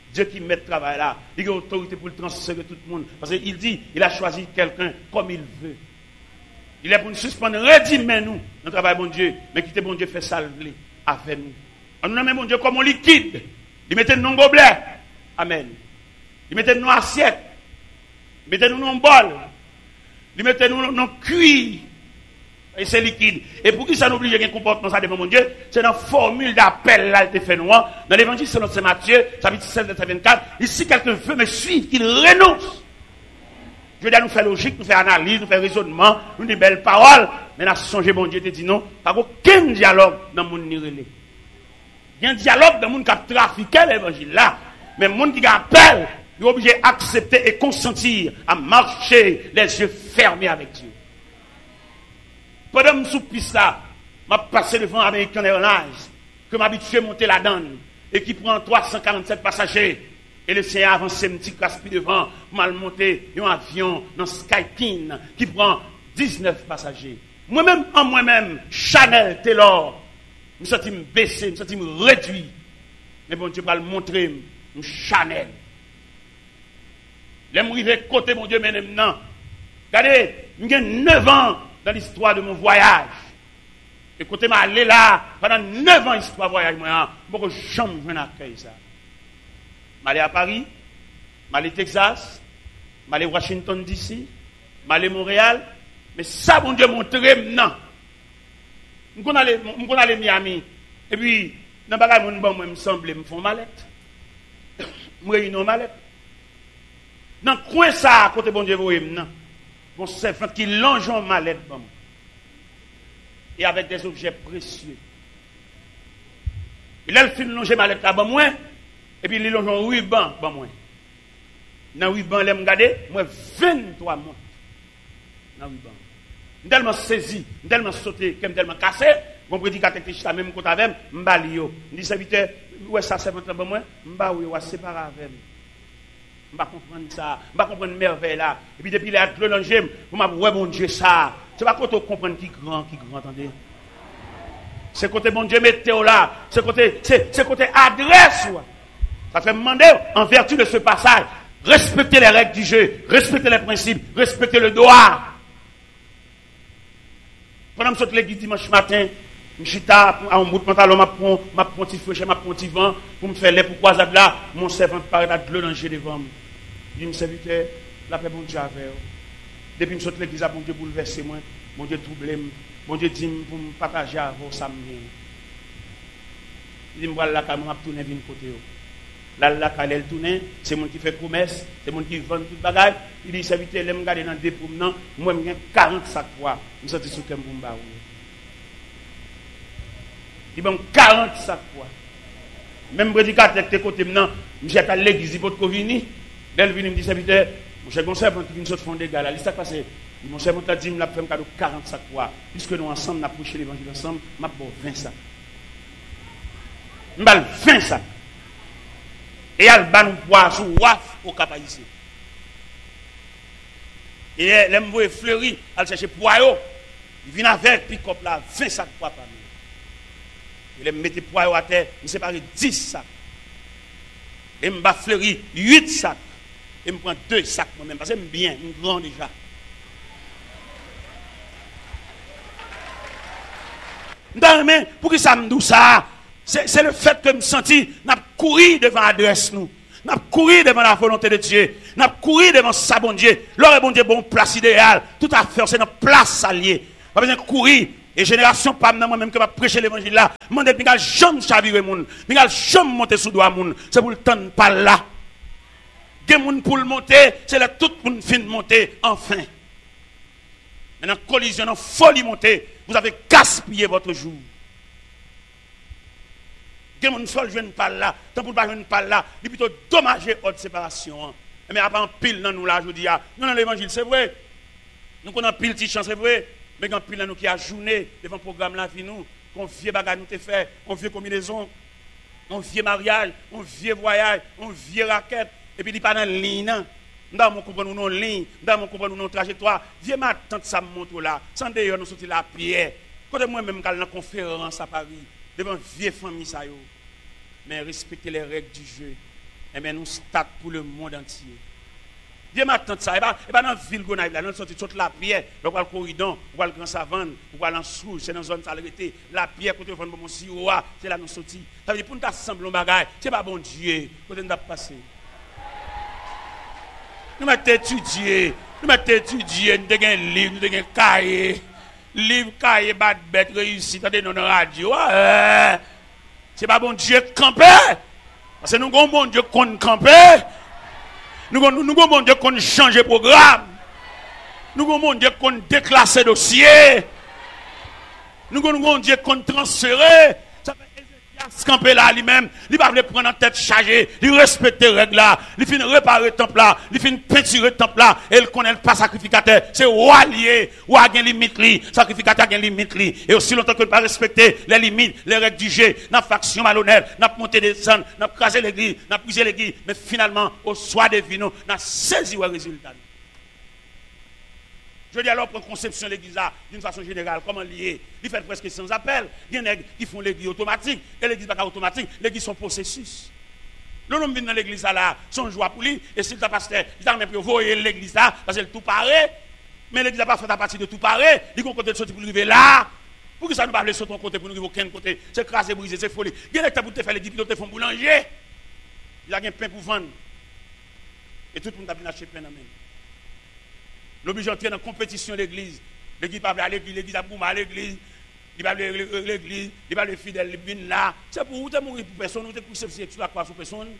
Dieu qui met le travail là, il a l'autorité pour le transférer tout le monde. Parce qu'il dit, il a choisi quelqu'un comme il veut. Il est pour nous suspendre, redimez nous, notre travail, bon Dieu, mais quittez bon Dieu, fait salver avec nous. On nous nomme bon Dieu comme on liquide. Il mettait nous dans gobelet. Amen. Il mettait nous dans assiette. Il mettait nous dans bol. Il mettait nous dans cuir. Et c'est liquide. Et pour qui ça n'oblige un comportement ça devant mon Dieu, c'est dans la formule d'appel là, il fait noir. Dans l'évangile selon Saint Matthieu, chapitre sept, verset vingt-quatre, si quelqu'un veut me suivre, qu'il renonce. Je veux dire, nous faire logique, nous faire analyse, nous faire raisonnement, nous des belles paroles. Mais nous songé, bon Dieu te dit non, pas aucun dialogue dans le monde nirélé. Il y a un dialogue dans le monde qui a trafiqué l'évangile là. Mais le monde qui appelle, il est obligé d'accepter et consentir à marcher les yeux fermés avec Dieu. Pendant que je suis piste là, je suis passé devant American Airlines, que je m'habitue à monter la donne, et qui prend trois cent quarante-sept passagers. Et le Seigneur avance un petit caspi devant, mal monté, un avion dans Skykin, qui prend dix-neuf passagers. Moi-même, en moi-même, Chanel, Taylor, je me sens baissé, je me sens réduit. Mais bon Dieu va le montrer, Chanel. Je suis arrivé côté mon Dieu, maintenant. Regardez, j'ai neuf ans dans l'histoire de mon voyage. Et côté m'a allé là, pendant neuf ans, histoire de voyage, moi, je ne peux jamais jouer un accueil ça. Je suis allé à Paris, je suis allé au Texas, je suis allé à Washington D C, je suis allé à Montréal. Mais ça, bon Dieu, montré maintenant. Je suis allé à Miami. Et puis, dans le bagage, je me semble, je me fais une mallette. Je me réunis une mallette. Dans le coin, ça, à côté bon Dieu, vous voyez maintenant. Mon servant qui longe en mallette. Bon. Et avec des objets précieux. Il a le film longer mallette là, bon, moi. Et puis, il longe en ruban, bon, moi. Dans le ruban, il m'a regardé, moi, vingt-trois mois. Dans le ruban. Je suis tellement saisi, je suis tellement sauté, je suis tellement cassé. Mon prédicateur qui est même côté avec moi, je suis dit, serviteur, ouais, ça, c'est votre bon, moi. Je suis séparé avec moi. Je ne comprends pas ça. Je ne comprends pas merveille là. Et puis, depuis les actes dans le gym, je me dis, ouais, mon Dieu, ça. C'est pas quand on comprend qui grand, qui grand, attendez. C'est côté bon Dieu, météo là. C'est côté, c'est côté adresse. Ouais. Ça fait demander, en vertu de ce passage, respecter les règles du jeu, respecter les principes, respecter le droit. Pendant que je saute l'église dimanche matin, je suis à un bout de pantalon, je prends un petit feu, je prends un petit vent, pour me faire les pour croisade là, mon servant paraît de l'eau dans le jeu devant moi. Je dis, mon serviteur, la paix, bon Dieu, avec vous. Depuis que je saute l'église, bon Dieu bouleversé moi, bon Dieu troublé moi, bon Dieu dit pour me partager avec vous, ça me vient. Il dit, voilà, quand je tourne, je viens côté. Là, là, quand elle tourne, c'est mon qui fait promesse, c'est mon qui vend tout le bagage. Il dit, serviteur, je me regarde dans des promenants, moi, j'ai quarante sacs quoi. Je me sens sur le Kembumba. Il y a quarante sacs quoi. Même prédicateur qui est côté maintenant, je suis à l'église, il faut que vini. Dès qu'il me dit, serviteur, mon cher conservateur qui vient de fond des gars là, il s'est passé. Mon cher conservateur dit, il m'a fait un cadeau quarante sacs quoi. Puisque nous ensemble, nous avons prêché l'évangile ensemble, je vais vingt sacs. Je vais vingt sacs. Et elle va nous boire sous waf au cap ici. Et elle me fleuri, elle cherche poireau. Il vient avec pick-up là, vingt sacs poids par nous. Il me mettait poireau à terre, il me sépare dix sacs. Et me bat fleuri huit sacs. Et me prend deux sacs moi-même, parce que j'aime bien, je suis grand déjà. Dans mais pour que ça me dise ça? C'est le fait que je me senti, n'a couru devant l'adresse nous. N'a couru devant la volonté de Dieu. N'a couru devant sa bon Dieu. L'heure bon Dieu, bon place idéale. Tout à fait, c'est notre place alliée. Pas besoin de courir. Et génération, pas moi-même que va prêcher l'évangile là. Je ne vais jamais chavirer moun. Je ne vais jamais monter sous doigt moun. C'est pour le temps de pas là. Des moun pour le monter, c'est là tout le monde fin de monter, enfin. Maintenant, collision, dans folie monter, vous avez gaspillé votre jour. Des gens ne viennent pas là, tant pour ne pas venir pas là, il est plutôt dommagé votre séparation. Mais après, en pile dans nous là, je dis, non, non, l'évangile, c'est vrai. Nous connaissons pile de chance, c'est vrai. Mais quand pile dans nous qui a journée devant le programme la vie, nous, qu'on vieux bagage nous te fait, on vieux combinaison, on vieux mariage, on vieux voyage, on vieux raquette, et puis il n'est pas dans la ligne. Dans mon comprendre nos lignes, dans mon comprendre nos trajectoires. Viens ma tante ça me montre là. Sans d'ailleurs nous sortir la pierre. Quand moi-même quand dans conférence à Paris, devant vieille famille ça yo. Mais respectez les règles du jeu. Eh bien, nous stade pour le monde entier. Dieu m'attend ça. Et pas dans la ville qu'on a, là, nous sorti toute la pierre, on va le corridor, on va le grand savane, on va l'ensouche, c'est dans la zone salubrité. La pierre, côté on mon siroa, c'est là nous sorti. Ça veut dire pour nous assembler un bagage, c'est pas bon Dieu, côté nous passer. Nous mettons étudier, nous mettons étudier, nous avons un livre, nous avons un cahier. Livre, cahier, bad bête, réussite, dans nos radios. C'est pas bon Dieu camper. Parce que nous avons bon Dieu qu'on camper. Nous avons nous, bon Dieu qu'on change de programme. Nous avons bon Dieu qu'on déclasse dossier. Nous avons bon Dieu qu'on transfère. Ça fait Ézéchias camper là lui-même. Il va le prendre en tête chargée. Il respecte les règles là. Il finit réparer le temple là. Il finit peinturer le temple là. Et il connaît pas sacrificateur. C'est roi lié. Roi a une limite li. Sacrificateur a une limite li. Et aussi longtemps que ne pas respecter les limites, les règles du jeu, n'a faction malhonnête, n'a monté des sangs, n'a crasé l'église, n'a brisé l'église. Mais finalement, au soir des vinos, n'a saisi le résultat. Je dis alors, pour conception de l'église là, d'une façon générale, comment lier? Il fait presque sans appel. Il y en a qui font l'église automatique. Et l'église n'est pas automatique. L'église sont processus. L'homme vient dans l'église là, son joie pour lui. Et si le pasteur, il t'a même voyer l'église là, parce qu'elle tout paraît. Mais l'église n'a pas fait à partir de tout paraît. Il y a un côté de sortir pour arriver là. Pour que ça ne pas sur ton côté, pour nous arriver aucun côté. C'est crasé, brisé, c'est folie. Il y a des gens qui faire l'église, qui font boulanger. Il y a un pain pour vendre. Et tout le monde a bien acheté pain dans la main. L'obligé d'entrer dans la compétition de l'église. L'église va à l'église, l'église a boumé à l'église. Il va à l'église, il va à fidèle, il vient là. C'est pour vous, mourir pour personne, vous êtes couché sur la croix sur personne.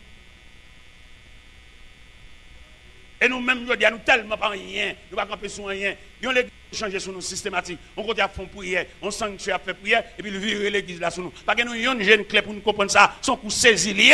Et nous-mêmes, nous disons, nous tellement pas rien, nous ne pouvons pas camper sur rien. Nous l'église changer sur nous systématique. On continue à faire prière, on sanctuaire à faire prière, et puis nous virer l'église là sur nous. Parce que nous avons une jeune clé pour nous comprendre ça, son coup saisi lié.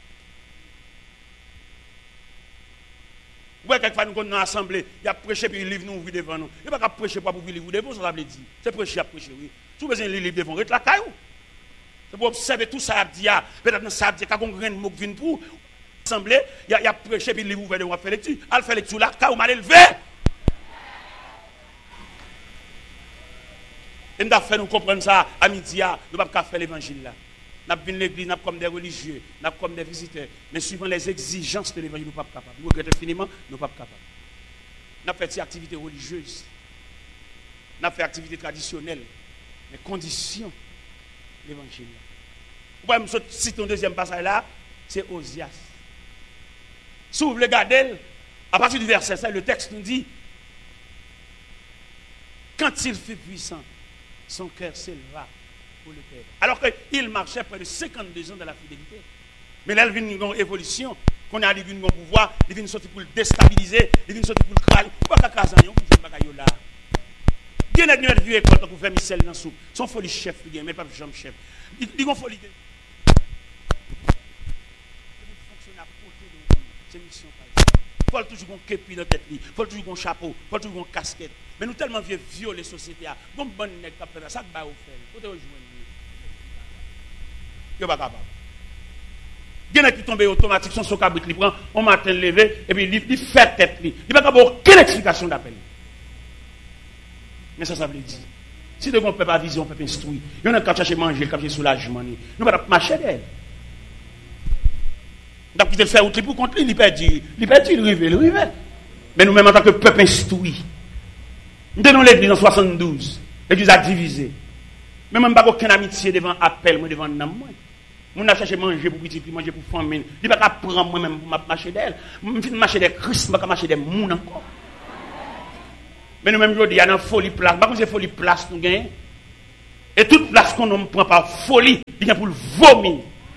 Ouais, quelquefois nous sommes dans l'assemblée, il y a prêché puis il livre nous devant nous. Il n'y a pas qu'à prêcher pour vous livre devant, ça veut dire. C'est prêcher à prêcher, oui. Si vous avez un livre devant, reste la caillou. C'est pour observer tout ça, peut-être ça, quand on a un mot qui vient pour l'assemblée, il y a prêché puis il livre ouvert devant, faire lecture. Elle fait lecture là, caillou mal élevé. Et nous avons fait nous comprendre ça à midi, nous ne pouvons pas faire l'évangile là. Nous avons vu l'église comme des religieux, nous comme des visiteurs. Mais suivant les exigences de l'évangile, nous ne sommes pas capables. Nous regrettons infiniment, nous ne sommes pas capables. Nous avons fait des activités religieuses. Nous avons fait des activités traditionnelles. Mais conditions de l'évangile. Vous pouvez me citer un deuxième passage là, c'est Osias. Si vous voulez regarder, à partir du verset cinq, le texte nous dit, quand il fut puissant, son cœur s'éleva. Pour le Père. Alors qu'il marchait près de cinquante-deux ans de la fidélité. Mais là, il vient une évolution. Qu'on a vu un pouvoir, il vient sortir pour le déstabiliser, il vient sortir pour le craler. Pourquoi il y a un pour faire bagaille là? Il y a une vieux école pour faire Michel dans la soupe. Son folie chef, mais pas jambe chef. Il y a une folie. Fonctionner à côté de nous. C'est une mission. Il faut toujours un képi dans la tête, il faut toujours un chapeau, il faut toujours une casquette. Mais nous tellement vieux violer les sociétés. Bon, bon, nèg qui fait ça, ça va vous faire. Faut te rejoindre. Yo pas capable. Il y en a qui tombent automatique, son son cabrit, il prend, on matin levé, et puis il fait tête. Il n'y a pas aucune explication d'appel. Mais ça, ça veut dire. Si nous ne pouvons pas vision, on peut instruire. Il y en a qui cherchent à manger, qui cherchent soulagement. Nous ne pouvons pas marcher d'elle. Nous avons faire autre pour contre lui, il perd, il perd, il rive, il rive. Mais nous-mêmes, en tant que peuple instruit, nous avons l'église en soixante-douze. L'église a divisé. Mais même pas aucune amitié devant appel, moi devant nam moi. Mon a cherché manger pour petit, manger pour famille. Il pas prendre moi même pour marcher d'elle. Je fin marcher des Christ, pas marcher des moun encore. Mais nous même il y a une folie place, pas comme c'est folie place nous gagne. Et toute place qu'on ne prend par folie, il y a pour le vomir.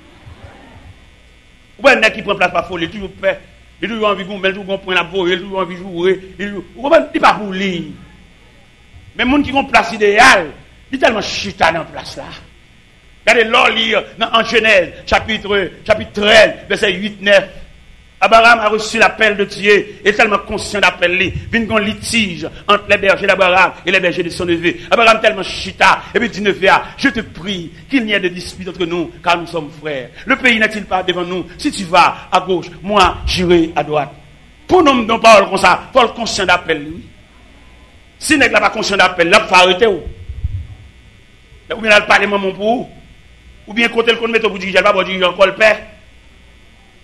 Ou un qui prend place par folie, toujours fait, il toujours envie de gommer, toujours prendre la boue, il toujours envie de jouer, il pas pour lui. Mais les gens qui ont place idéale, il est tellement chita dans la place là. Regardez l'or lire dans Genèse, chapitre, chapitre treize, verset huit neuf. Abraham a reçu l'appel de Dieu, et est tellement conscient d'appel lui. Vient un litige entre les bergers d'Abraham et les bergers de son neveu. Abraham tellement chita, et puis dit neveu, je te prie qu'il n'y ait de dispute entre nous, car nous sommes frères. Le pays n'est-il pas devant nous? Si tu vas à gauche, moi j'irai à droite. Pour nous, non parole comme ça, faut le conscient d'appel lui. Si n'est pas conscient d'appel, là, il faut arrêter où? Ou bien là, le parlement mon pour ou bien côté le qu'on met au bout du gel, pas dire encore le père.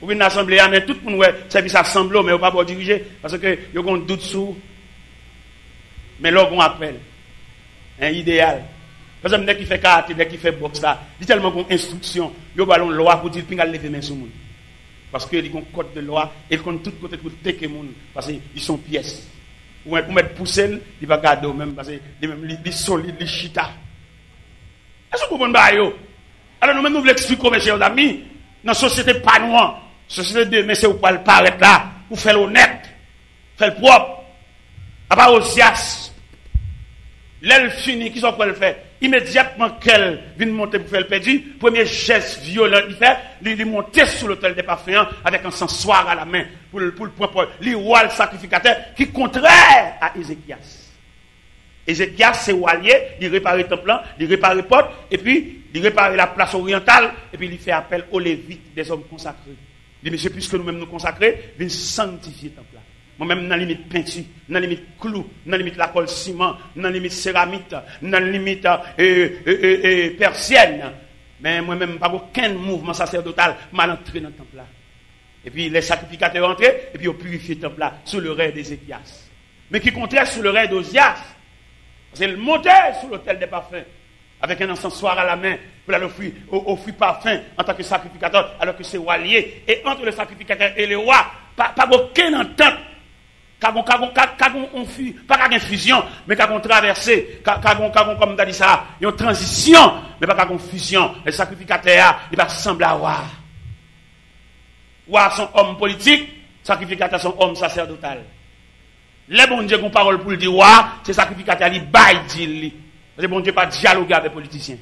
Ou une assemblée, mais tout le monde, ouais, service assemblée, mais on ne peut pas diriger, parce que il y a un doute sur. Mais là, on appelle. Un idéal. Par exemple, dès qu'il fait karaté, dès qu'il fait boxe, là, il y a tellement d'instructions, il y a une loi pour dire qu'il y a lever main sur le monde. Parce qu'il y a un code de loi, et il compte tout côté pour tecker le monde, parce qu'ils sont pièces. Ou pour mettre poussé, il ne va pas garder même, parce qu'ils sont solides, ils chita. Est-ce que vous comprenez? Alors nous-mêmes, nous voulons expliquer, mes chers amis, dans la société pas noire, la société de mais c'est où pas le paraître là, pour faire l'honnête, faire le propre, à part aux sias. L'aile fini, qui sont pour le faire? Immédiatement qu'elle vient monter pour faire le perdu, premier geste violent il fait, il monter sur l'autel des parfums avec un sensoir à la main pour le pour le pour le roi le sacrificateur qui contraire à Ézéchias. Ézéchias c'est allié, il répare le temple, il répare les portes et puis il répare la place orientale et puis il fait appel aux lévites des hommes consacrés. Il dit monsieur puisque nous-mêmes nous consacrer, viens sanctifier le temple. Moi-même, dans la limite peinture, dans la limite clou, dans la limite la colle ciment, dans la limite céramique, dans la limite euh, euh, euh, euh, persienne. Mais moi-même, pas aucun mouvement sacerdotal mal entré dans le temple là. Et puis les sacrificateurs entrés, et puis ils purifié le temple là, sous le règne d'Ézéchias. Mais qui contraire sous le règne d'Osias. C'est le monter sur l'autel des parfums, avec un encensoir à la main, pour aller offrir, offrir parfum en tant que sacrificateur, alors que c'est roi lié. Et entre le sacrificateur et le roi, pas, pas aucune entente. Kagon, kagon, kagon, on fuit, pas kagon fusion, mais kagon traversé, kagon, kagon, comme t'as dit ça, il y a une transition, mais pas kagon fusion. Les sacrificateurs, il va ressembler à roi. Roi sont hommes politiques, sacrificateurs sont hommes sacerdotal. Les bon Dieu qui ont parole pour le dire roi, c'est sacrificateurs, ils baillent, dit. Parce que bon Dieu pas dialoguer avec les politiciens.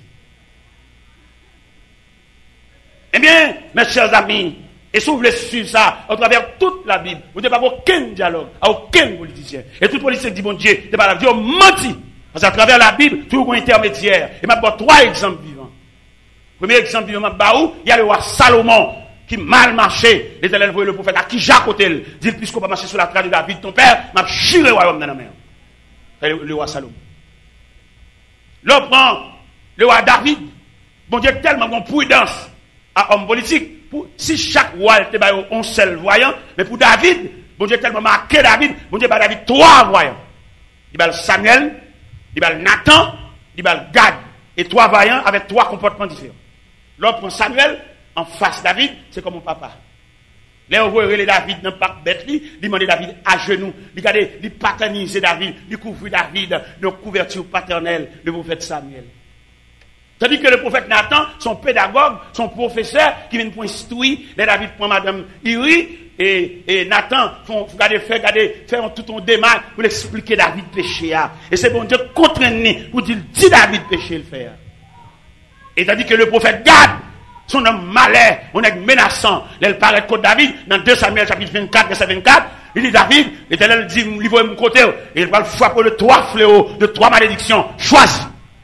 Eh bien, mes chers amis, et si vous voulez suivre ça, à travers toute la Bible, vous n'avez pas aucun dialogue, à aucun politicien. Et tout politicien dit, bon Dieu, c'est pas la Dieu, menti. Parce qu'à travers la Bible, tout un intermédiaire. Et m'a trois exemples vivants. Premier exemple vivant, il y a le roi Salomon, qui mal marché. L'Éternel voyait le prophète à qui Jacques Otel, dit, puisqu'on va marcher sur la trace de David, ton père, m'a chiré le royaume dans la mer. Le, le roi Salomon. L'autre prend le roi David. Bon Dieu, tellement bon prudence à homme politique. Pour, si chaque roi était un seul voyant, mais pour David, bon Dieu tellement marqué David, bon Dieu David trois voyants. Il y a Samuel, il y a Nathan, il y a Gad, et trois voyants avec trois comportements différents. L'autre prend Samuel, en face David, c'est comme mon papa. Là, on voit David dans le parc bête, il demande David à genoux, il regarde, il paternise David, il couvre David de couverture paternelle, le prophète Samuel. Tandis que le prophète Nathan, son pédagogue, son professeur, qui vient pour instruire, les David prend madame Iri, et, et Nathan, font, regardez, fait, regardez, fait tout un démarche pour expliquer David péché. Et c'est bon Dieu contraint pour dire, dis David péché le faire. Et tandis que le prophète Gad, son homme malais, on est menaçant, il paraît contre David, dans deux Samuel chapitre vingt-quatre, verset vingt-quatre, il dit David, l'Éternel dit, il va mon côté, et il va le frapper de trois fléaux, de trois malédictions, choisis.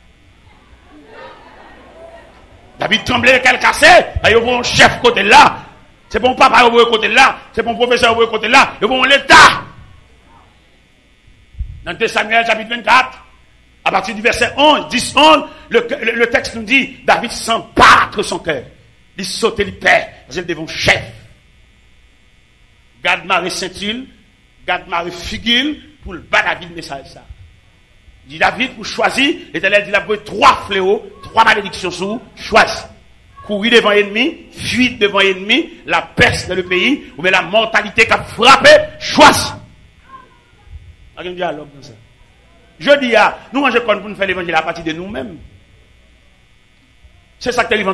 David tremblait, qu'elle cassait, il y a un chef côté là, c'est bon papa au côté là, c'est bon professeur au côté là, il y a bon l'État. Dans deux Samuel chapitre vingt-quatre, à partir du verset onze, dix, onze, le, le, le texte nous dit, David sent battre son cœur. Il saute, il perd, parce qu'il devant chef. Garde Marie Saint-Ile, garde Marie Figule, pour le bas David message ça. Il dit David, pour choisir, l'Éternel dit, il a pris trois fléaux, trois malédictions sous, choisis. Courir devant l'ennemi, fuir devant l'ennemi, la peste dans le pays, ou bien la mortalité qui a frappé, choisis. Il y a un dialogue dans ça. Je dis, ah, nous mangeons pour nous faire l'évangile à partir de nous-mêmes. C'est ça qui arrive